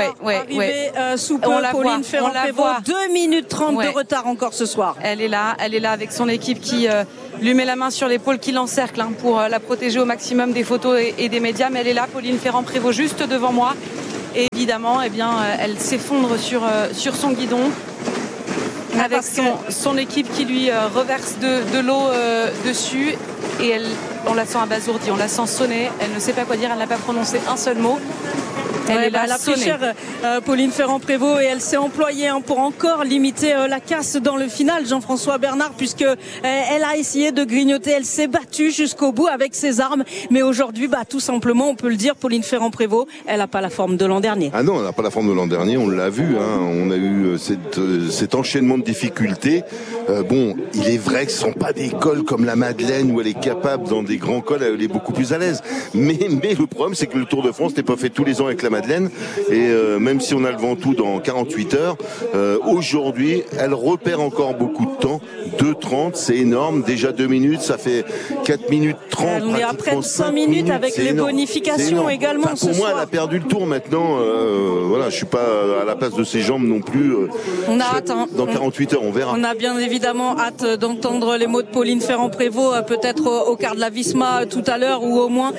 K: sous peu, Pauline Ferrand-Prévot, 2 minutes 30 de retard encore ce soir.
O: Elle est là avec son équipe qui lui met la main sur l'épaule, qui l'encercle pour la protéger au maximum des photos et des médias. Mais elle est là, Pauline Ferrand-Prévot, juste devant moi. Et évidemment, elle s'effondre sur son guidon. Avec son équipe qui lui reverse de l'eau dessus. Et on la sent abasourdie, on la sent sonner. Elle ne sait pas quoi dire, elle n'a pas prononcé un seul mot. Elle a pris cher
K: Pauline Ferrand-Prévot, et elle s'est employée pour encore limiter la casse dans le final, Jean-François Bernard, puisque elle a essayé de grignoter, elle s'est battue jusqu'au bout avec ses armes. Mais aujourd'hui, tout simplement, on peut le dire, Pauline Ferrand-Prévôt, elle n'a pas la forme de l'an dernier.
M: Ah non, elle n'a pas la forme de l'an dernier, on l'a vu. On a eu cet enchaînement de difficultés. Il est vrai que ce ne sont pas des cols comme la Madeleine où elle est capable, dans des grands cols, elle est beaucoup plus à l'aise. Mais le problème, c'est que le Tour de France n'est pas fait tous les ans avec la Madeleine. Et même si on a le Ventoux dans 48 heures, aujourd'hui, elle repère encore beaucoup de temps. 2,30, c'est énorme. Déjà 2 minutes, ça fait 4 minutes 30.
K: On est à près de 5 minutes avec les bonifications également.
M: Pour moi, elle a perdu le Tour maintenant. Je suis pas à la place de ses jambes non plus.
K: On a hâte.
M: Dans 48 heures, on verra.
K: On a bien évidemment hâte d'entendre les mots de Pauline Ferrand-Prévot, peut-être au quart de la Visma tout à l'heure, ou au moins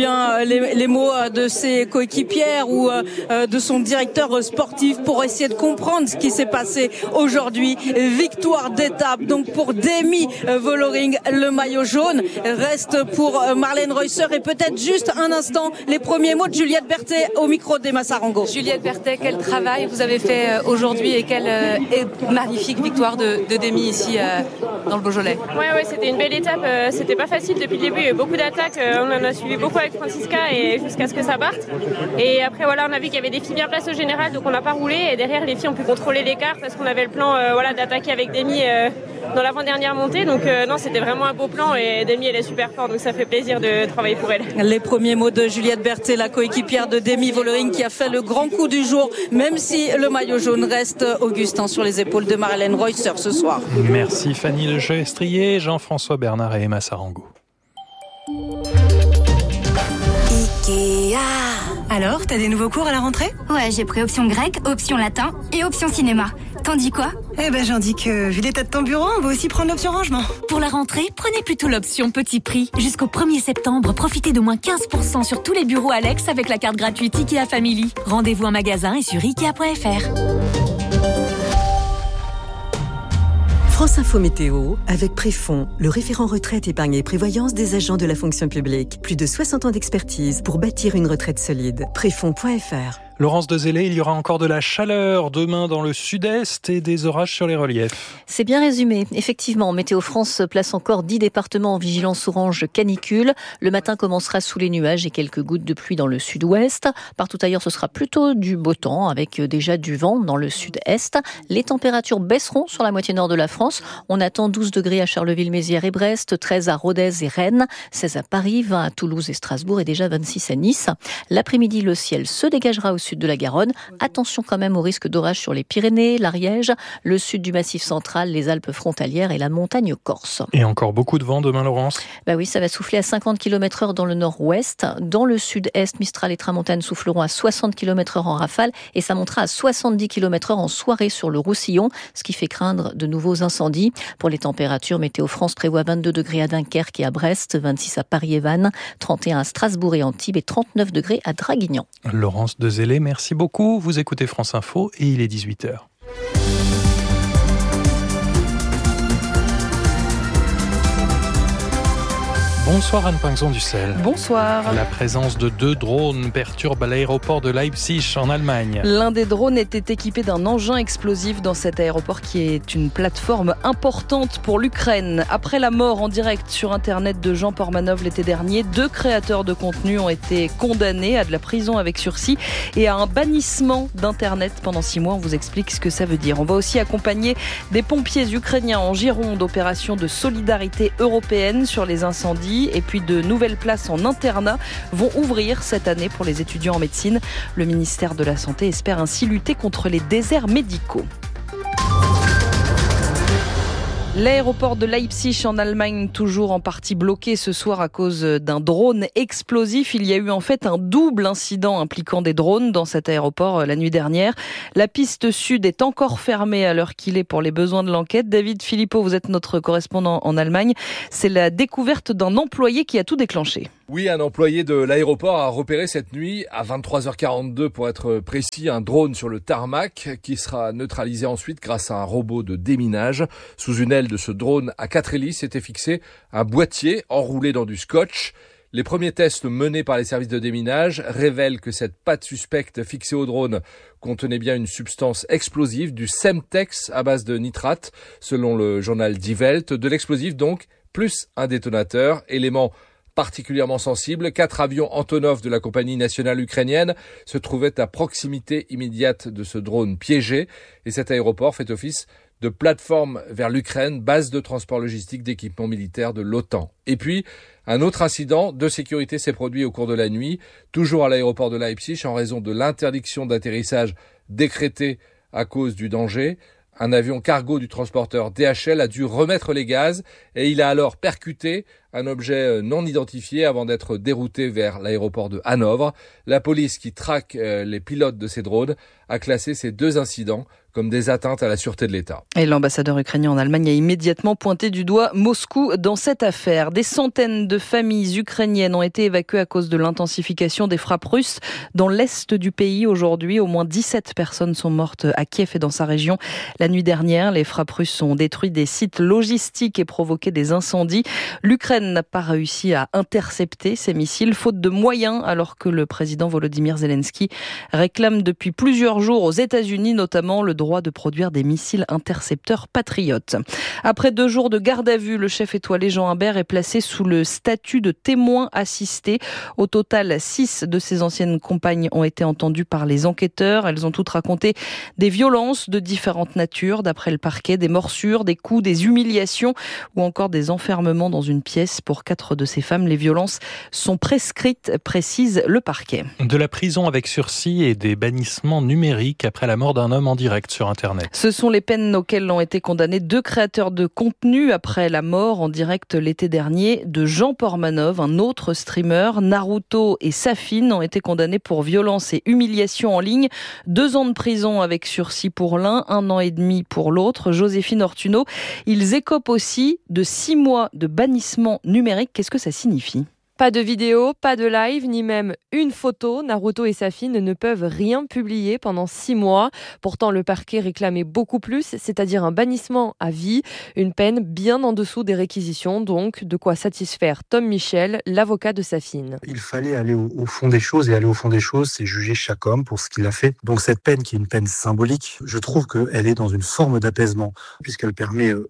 K: les mots de ses coéquipières ou de son directeur sportif, pour essayer de comprendre ce qui s'est passé aujourd'hui. Victoire d'étape donc pour Demi Vollering, le maillot jaune reste pour Marlène Reusser. Et peut-être juste un instant les premiers mots de Juliette Berthet au micro d'Emma Sarango.
O: Juliette Berthet, quel travail vous avez fait aujourd'hui, et quelle magnifique victoire de Demi ici dans le Beaujolais.
W: Ouais, c'était une belle étape, c'était pas facile depuis le début, il y a eu beaucoup d'attaques, on en a suivi beaucoup avec Francisca et jusqu'à ce que ça parte. Et après on a vu qu'il y avait des filles bien placées au général, donc on n'a pas roulé, et derrière les filles ont pu contrôler l'écart parce qu'on avait le plan d'attaquer avec Demi dans l'avant-dernière montée. Donc non, c'était vraiment un beau plan, et Demi elle est super forte, donc ça fait plaisir de travailler pour elle.
K: Les premiers mots de Juliette Berthet, la coéquipière de Demi Vollering, qui a fait le grand coup du jour, même si le maillot jaune reste, Augustin, sur les épaules de Marlène Reusser ce soir.
A: Merci Fanny Lejestrier, Jean-François Bernard et Emma Sarango.
R: Ikea. Alors, t'as des nouveaux cours à la rentrée ?
J: Ouais, j'ai pris option grec, option latin et option cinéma. T'en dis quoi ?
R: J'en dis que, vu l'état de ton bureau, on va aussi prendre l'option rangement. Pour la rentrée, prenez plutôt l'option petit prix. Jusqu'au 1er septembre, profitez d'au moins 15% sur tous les bureaux Alex avec la carte gratuite Ikea Family. Rendez-vous en magasin et sur Ikea.fr.
S: France Info Météo, avec Préfond, le référent retraite, épargne et prévoyance des agents de la fonction publique. Plus de 60 ans d'expertise pour bâtir une retraite solide. Préfond.fr.
A: Laurence Dezellé, il y aura encore de la chaleur demain dans le sud-est et des orages sur les reliefs.
T: C'est bien résumé. Effectivement, Météo France place encore 10 départements en vigilance orange canicule. Le matin commencera sous les nuages et quelques gouttes de pluie dans le sud-ouest. Partout ailleurs, ce sera plutôt du beau temps avec déjà du vent dans le sud-est. Les températures baisseront sur la moitié nord de la France. On attend 12 degrés à Charleville-Mézières et Brest, 13 à Rodez et Rennes, 16 à Paris, 20 à Toulouse et Strasbourg et déjà 26 à Nice. L'après-midi, le ciel se dégagera au sud sud de la Garonne. Attention quand même au risque d'orage sur les Pyrénées, l'Ariège, le sud du Massif central, les Alpes frontalières et la montagne corse.
A: Et encore beaucoup de vent demain, Laurence ?
T: Oui, ça va souffler à 50 km/h dans le nord-ouest. Dans le sud-est, Mistral et Tramontane souffleront à 60 km/h en rafale et ça montera à 70 km/h en soirée sur le Roussillon, ce qui fait craindre de nouveaux incendies. Pour les températures, Météo France prévoit 22 degrés à Dunkerque et à Brest, 26 à Paris et Vannes, 31 à Strasbourg et Antibes et 39 degrés à Draguignan.
A: Laurence Dezellé, merci beaucoup. Vous écoutez France Info et il est 18h. Bonsoir Anne Pinxon-Dussel.
L: Bonsoir.
A: La présence de 2 drones perturbe l'aéroport de Leipzig en Allemagne.
L: L'un des drones était équipé d'un engin explosif dans cet aéroport qui est une plateforme importante pour l'Ukraine. Après la mort en direct sur Internet de Jean Portmanov l'été dernier, 2 créateurs de contenu ont été condamnés à de la prison avec sursis et à un bannissement d'Internet pendant 6 mois. On vous explique ce que ça veut dire. On va aussi accompagner des pompiers ukrainiens en Gironde, opération de solidarité européenne sur les incendies. Et puis de nouvelles places en internat vont ouvrir cette année pour les étudiants en médecine. Le ministère de la Santé espère ainsi lutter contre les déserts médicaux. L'aéroport de Leipzig en Allemagne, toujours en partie bloqué ce soir à cause d'un drone explosif. Il y a eu en fait un double incident impliquant des drones dans cet aéroport la nuit dernière. La piste sud est encore fermée à l'heure qu'il est pour les besoins de l'enquête. David Philippot, vous êtes notre correspondant en Allemagne. C'est la découverte d'un employé qui a tout déclenché.
N: Oui, un employé de l'aéroport a repéré cette nuit, à 23h42 pour être précis, un drone sur le tarmac qui sera neutralisé ensuite grâce à un robot de déminage. Sous une aile de ce drone à 4 hélices était fixé un boîtier enroulé dans du scotch. Les premiers tests menés par les services de déminage révèlent que cette patte suspecte fixée au drone contenait bien une substance explosive, du Semtex à base de nitrate, selon le journal Die Welt. De l'explosif donc, plus un détonateur, élément particulièrement sensible. 4 avions Antonov de la compagnie nationale ukrainienne se trouvaient à proximité immédiate de ce drone piégé. Et cet aéroport fait office de plateforme vers l'Ukraine, base de transport logistique d'équipements militaires de l'OTAN. Et puis, un autre incident de sécurité s'est produit au cours de la nuit, toujours à l'aéroport de Leipzig, en raison de l'interdiction d'atterrissage décrétée à cause du danger. Un avion cargo du transporteur DHL a dû remettre les gaz et il a alors percuté un objet non identifié avant d'être dérouté vers l'aéroport de Hanovre. La police qui traque les pilotes de ces drones a classé ces 2 incidents comme des atteintes à la sûreté de l'État.
L: Et l'ambassadeur ukrainien en Allemagne a immédiatement pointé du doigt Moscou dans cette affaire. Des centaines de familles ukrainiennes ont été évacuées à cause de l'intensification des frappes russes dans l'est du pays aujourd'hui. Au moins 17 personnes sont mortes à Kiev et dans sa région. La nuit dernière, les frappes russes ont détruit des sites logistiques et provoqué des incendies. L'Ukraine n'a pas réussi à intercepter ces missiles, faute de moyens, alors que le président Volodymyr Zelensky réclame depuis plusieurs jours aux États-Unis notamment le droit de produire des missiles intercepteurs patriotes. Après 2 jours de garde à vue, le chef étoilé Jean Imbert est placé sous le statut de témoin assisté. Au total, 6 de ses anciennes compagnes ont été entendues par les enquêteurs. Elles ont toutes raconté des violences de différentes natures, d'après le parquet, des morsures, des coups, des humiliations ou encore des enfermements dans une pièce. Pour 4 de ces femmes, les violences sont prescrites, précise le parquet.
A: De la prison avec sursis et des bannissements numériques après la mort d'un homme en direct sur Internet.
L: Ce sont les peines auxquelles ont été condamnés 2 créateurs de contenu après la mort en direct l'été dernier de Jean Portmanov, un autre streamer. Naruto et Safin ont été condamnés pour violence et humiliation en ligne. 2 ans de prison avec sursis pour l'un, 1 an et demi pour l'autre. Joséphine Ortuno, ils écopent aussi de 6 mois de bannissement numérique. Qu'est-ce que ça signifie ?
P: Pas de vidéo, pas de live, ni même une photo. Naruto et Safin ne peuvent rien publier pendant 6 mois. Pourtant, le parquet réclamait beaucoup plus, c'est-à-dire un bannissement à vie, une peine bien en dessous des réquisitions. Donc, de quoi satisfaire Tom Michel, l'avocat de Safin.
Q: Il fallait aller au fond des choses, et aller au fond des choses, c'est juger chaque homme pour ce qu'il a fait. Donc cette peine, qui est une peine symbolique, je trouve qu'elle est dans une forme d'apaisement, puisqu'elle permet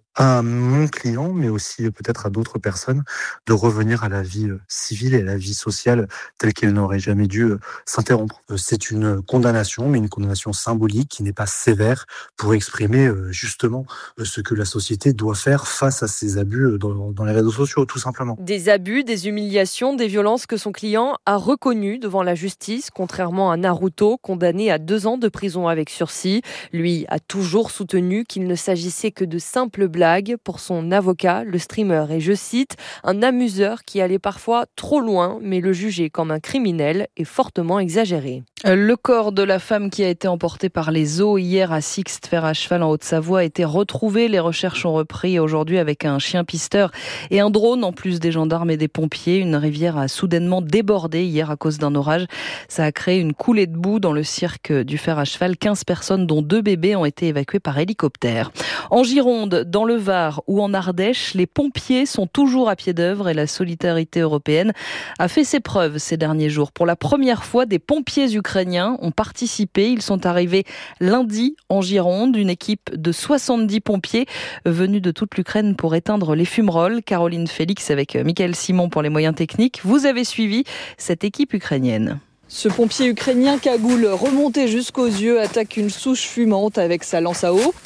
Q: à mon client, mais aussi peut-être à d'autres personnes, de revenir à la vie civile et à la vie sociale telle qu'elle n'aurait jamais dû s'interrompre. C'est une condamnation, mais une condamnation symbolique qui n'est pas sévère pour exprimer justement ce que la société doit faire face à ces abus dans les réseaux sociaux, tout simplement.
P: Des abus, des humiliations, des violences que son client a reconnues devant la justice, contrairement à Naruto, condamné à 2 ans de prison avec sursis. Lui a toujours soutenu qu'il ne s'agissait que de simples blagues. Pour son avocat, le streamer est, je cite, un amuseur qui allait parfois trop loin, mais le juger comme un criminel est fortement exagéré.
L: Le corps de la femme qui a été emportée par les eaux hier à Sixte, fer à cheval en Haute-Savoie, a été retrouvé. Les recherches ont repris aujourd'hui avec un chien pisteur et un drone, en plus des gendarmes et des pompiers. Une rivière a soudainement débordé hier à cause d'un orage. Ça a créé une coulée de boue dans le cirque du fer à cheval. 15 personnes, dont 2 bébés, ont été évacuées par hélicoptère. En Gironde, dans le Var ou en Ardèche, les pompiers sont toujours à pied d'œuvre et la solidarité européenne a fait ses preuves ces derniers jours. Pour la première fois, des pompiers ukrainiens ont participé. Ils sont arrivés lundi en Gironde, une équipe de 70 pompiers venus de toute l'Ukraine pour éteindre les fumerolles. Caroline Félix avec Mickaël Simon pour les moyens techniques. Vous avez suivi cette équipe ukrainienne.
B: Ce pompier ukrainien cagoule remonté jusqu'aux yeux attaque une souche fumante avec sa lance à eau.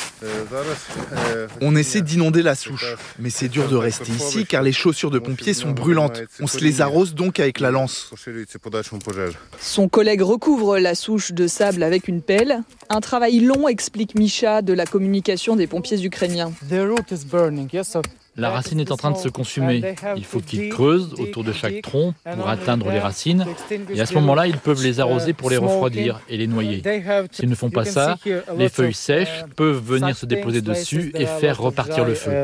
D: On essaie d'inonder la souche, mais c'est dur de rester ici car les chaussures de pompiers sont brûlantes. On se les arrose donc avec la lance.
B: Son collègue recouvre la souche de sable avec une pelle. Un travail long, explique Misha de la communication des pompiers ukrainiens.
E: La racine est en train de se consumer. Il faut qu'ils creusent autour de chaque tronc pour atteindre les racines. Et à ce moment-là, ils peuvent les arroser pour les refroidir et les noyer. S'ils ne font pas ça, les feuilles sèches peuvent venir se déposer dessus et faire repartir le feu.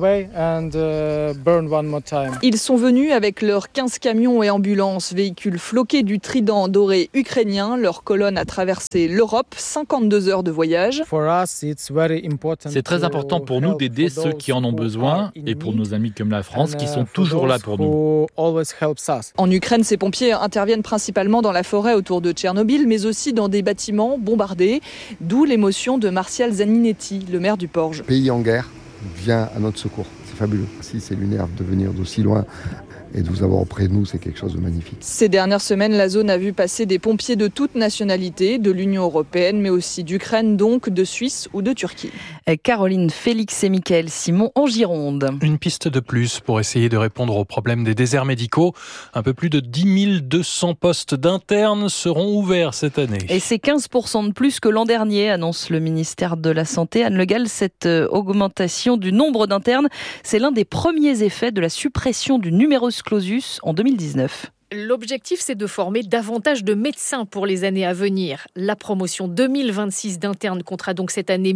B: Ils sont venus avec leurs 15 camions et ambulances, véhicules floqués du trident doré ukrainien. Leur colonne a traversé l'Europe, 52 heures de voyage.
E: C'est très important pour nous d'aider ceux qui en ont besoin et pour nos amis comme la France qui sont toujours là pour nous.
B: En Ukraine, ces pompiers interviennent principalement dans la forêt autour de Tchernobyl, mais aussi dans des bâtiments bombardés, d'où l'émotion de Martial Zaninetti, le maire du Porge.
G: Le pays en guerre vient à notre secours. C'est fabuleux. Si c'est lunaire de venir d'aussi loin et de vous avoir auprès de nous, c'est quelque chose de magnifique.
B: Ces dernières semaines, la zone a vu passer des pompiers de toutes nationalités, de l'Union européenne, mais aussi d'Ukraine, donc de Suisse ou de Turquie.
L: Caroline Félix et Mickaël Simon en Gironde.
A: Une piste de plus pour essayer de répondre au problème des déserts médicaux. Un peu plus de 10 200 postes d'internes seront ouverts cette année.
L: Et c'est 15% de plus que l'an dernier, annonce le ministère de la Santé. Anne Le Gall, cette augmentation du nombre d'internes, c'est l'un des premiers effets de la suppression du numerus clausus en 2019.
V: L'objectif, c'est de former davantage de médecins pour les années à venir. La promotion 2026 d'internes comptera donc cette année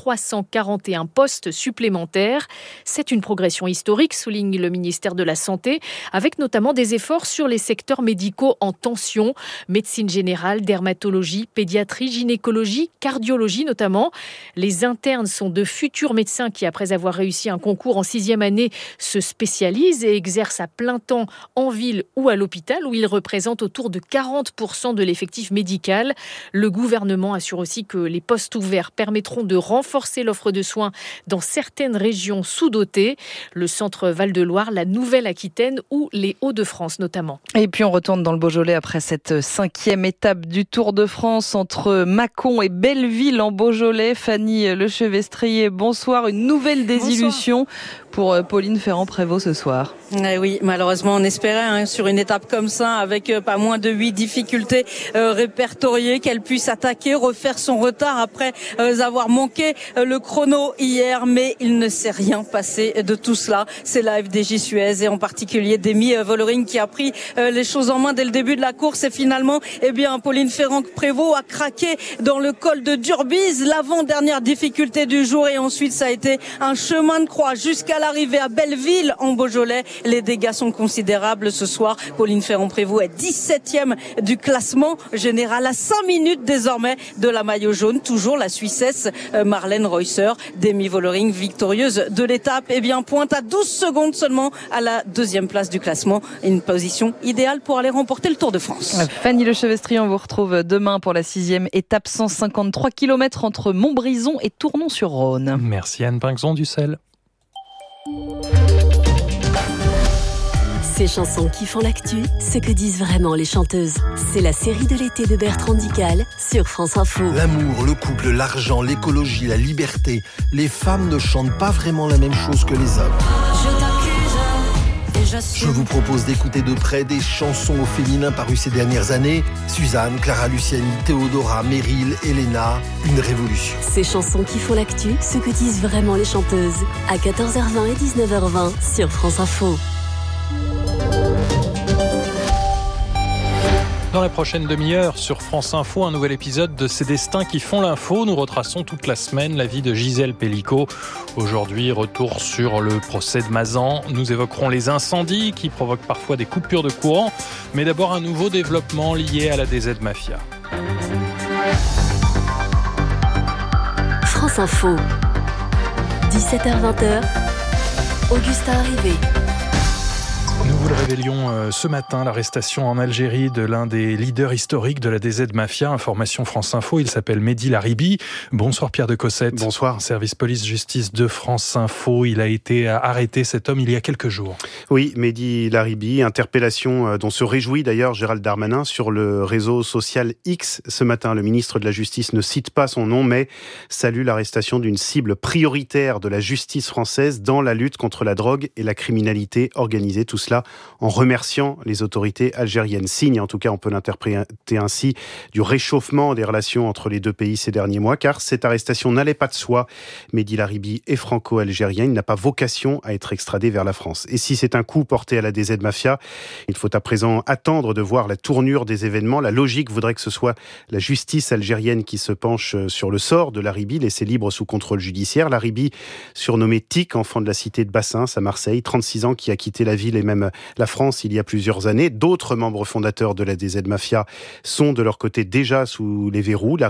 V: 1341 postes supplémentaires. C'est une progression historique, souligne le ministère de la Santé, avec notamment des efforts sur les secteurs médicaux en tension, médecine générale, dermatologie, pédiatrie, gynécologie, cardiologie notamment. Les internes sont de futurs médecins qui, après avoir réussi un concours en 6e année, se spécialisent et exercent à plein temps en ville ou à l'hôpital, où il représente autour de 40% de l'effectif médical. Le gouvernement assure aussi que les postes ouverts permettront de renforcer l'offre de soins dans certaines régions sous-dotées, le centre Val-de-Loire, la Nouvelle-Aquitaine ou les Hauts-de-France notamment.
L: Et puis on retourne dans le Beaujolais après cette 5e étape du Tour de France entre Mâcon et Belleville en Beaujolais. Fanny Lechevestrier, bonsoir. Une nouvelle désillusion pour Pauline Ferrand-Prévot ce soir.
K: Oui, malheureusement, on espérait sur une étape comme ça, avec pas moins de 8 difficultés répertoriées, qu'elle puisse attaquer, refaire son retard après avoir manqué le chrono hier, mais il ne s'est rien passé de tout cela. C'est la FDJ Suez et en particulier Demi Vollering qui a pris les choses en main dès le début de la course et finalement, Pauline Ferrand-Prévot a craqué dans le col de Durbise, l'avant-dernière difficulté du jour, et ensuite ça a été un chemin de croix jusqu'à l'arrivée à Belleville en Beaujolais. Les dégâts sont considérables ce soir. Pauline Ferrand-Prévot est 17e du classement général à 5 minutes désormais de la maillot jaune. Toujours la Suissesse Marlène Reusser, Demi Vollering, victorieuse de l'étape, pointe à 12 secondes seulement à la 2e place du classement. Une position idéale pour aller remporter le Tour de France.
L: Fanny Lechevestrier, on vous retrouve demain pour la 6e étape, 153 km entre Montbrison et Tournon-sur-Rhône.
A: Merci Anne Pinxon-Dussel.
H: Ces chansons qui font l'actu, ce que disent vraiment les chanteuses. C'est la série de l'été de Bertrand Dical sur France Info.
C: L'amour, le couple, l'argent, l'écologie, la liberté. Les femmes ne chantent pas vraiment la même chose que les hommes. Je vous propose d'écouter de près des chansons au féminin parues ces dernières années. Suzanne, Clara Luciani, Théodora, Meryl, Elena, une révolution.
H: Ces chansons qui font l'actu, ce que disent vraiment les chanteuses. À 14h20 et 19h20 sur France Info.
A: Dans la prochaine demi-heure, sur France Info, un nouvel épisode de Ces destins qui font l'info. Nous retraçons toute la semaine la vie de Gisèle Pellicot. Aujourd'hui, retour sur le procès de Mazan. Nous évoquerons les incendies qui provoquent parfois des coupures de courant. Mais d'abord, un nouveau développement lié à la DZ Mafia.
H: France Info, 17h-20h, Augustin Arrivé.
A: Nous vous le révélions ce matin, l'arrestation en Algérie de l'un des leaders historiques de la DZ Mafia. Information France Info, il s'appelle Mehdi Laribi. Bonsoir Pierre de Cossette.
I: Bonsoir.
A: Service police-justice de France Info. Il a été arrêté, cet homme, il y a quelques jours.
I: Oui, Mehdi Laribi, interpellation dont se réjouit d'ailleurs Gérald Darmanin sur le réseau social X ce matin. Le ministre de la Justice ne cite pas son nom, mais salue l'arrestation d'une cible prioritaire de la justice française dans la lutte contre la drogue et la criminalité organisée. Tout cela en remerciant les autorités algériennes. Signe, en tout cas on peut l'interpréter ainsi, du réchauffement des relations entre les deux pays ces derniers mois, car cette arrestation n'allait pas de soi. Mehdi Laribi est franco-algérien, il n'a pas vocation à être extradé vers la France. Et si c'est un coup porté à la DZ Mafia, il faut à présent attendre de voir la tournure des événements. La logique voudrait que ce soit la justice algérienne qui se penche sur le sort de Laribi, laissé libre sous contrôle judiciaire. Laribi, surnommé Tic, enfant de la cité de Bassins à Marseille, 36 ans, qui a quitté la ville et même la France il y a plusieurs années. D'autres membres fondateurs de la DZ Mafia sont de leur côté déjà sous les verrous.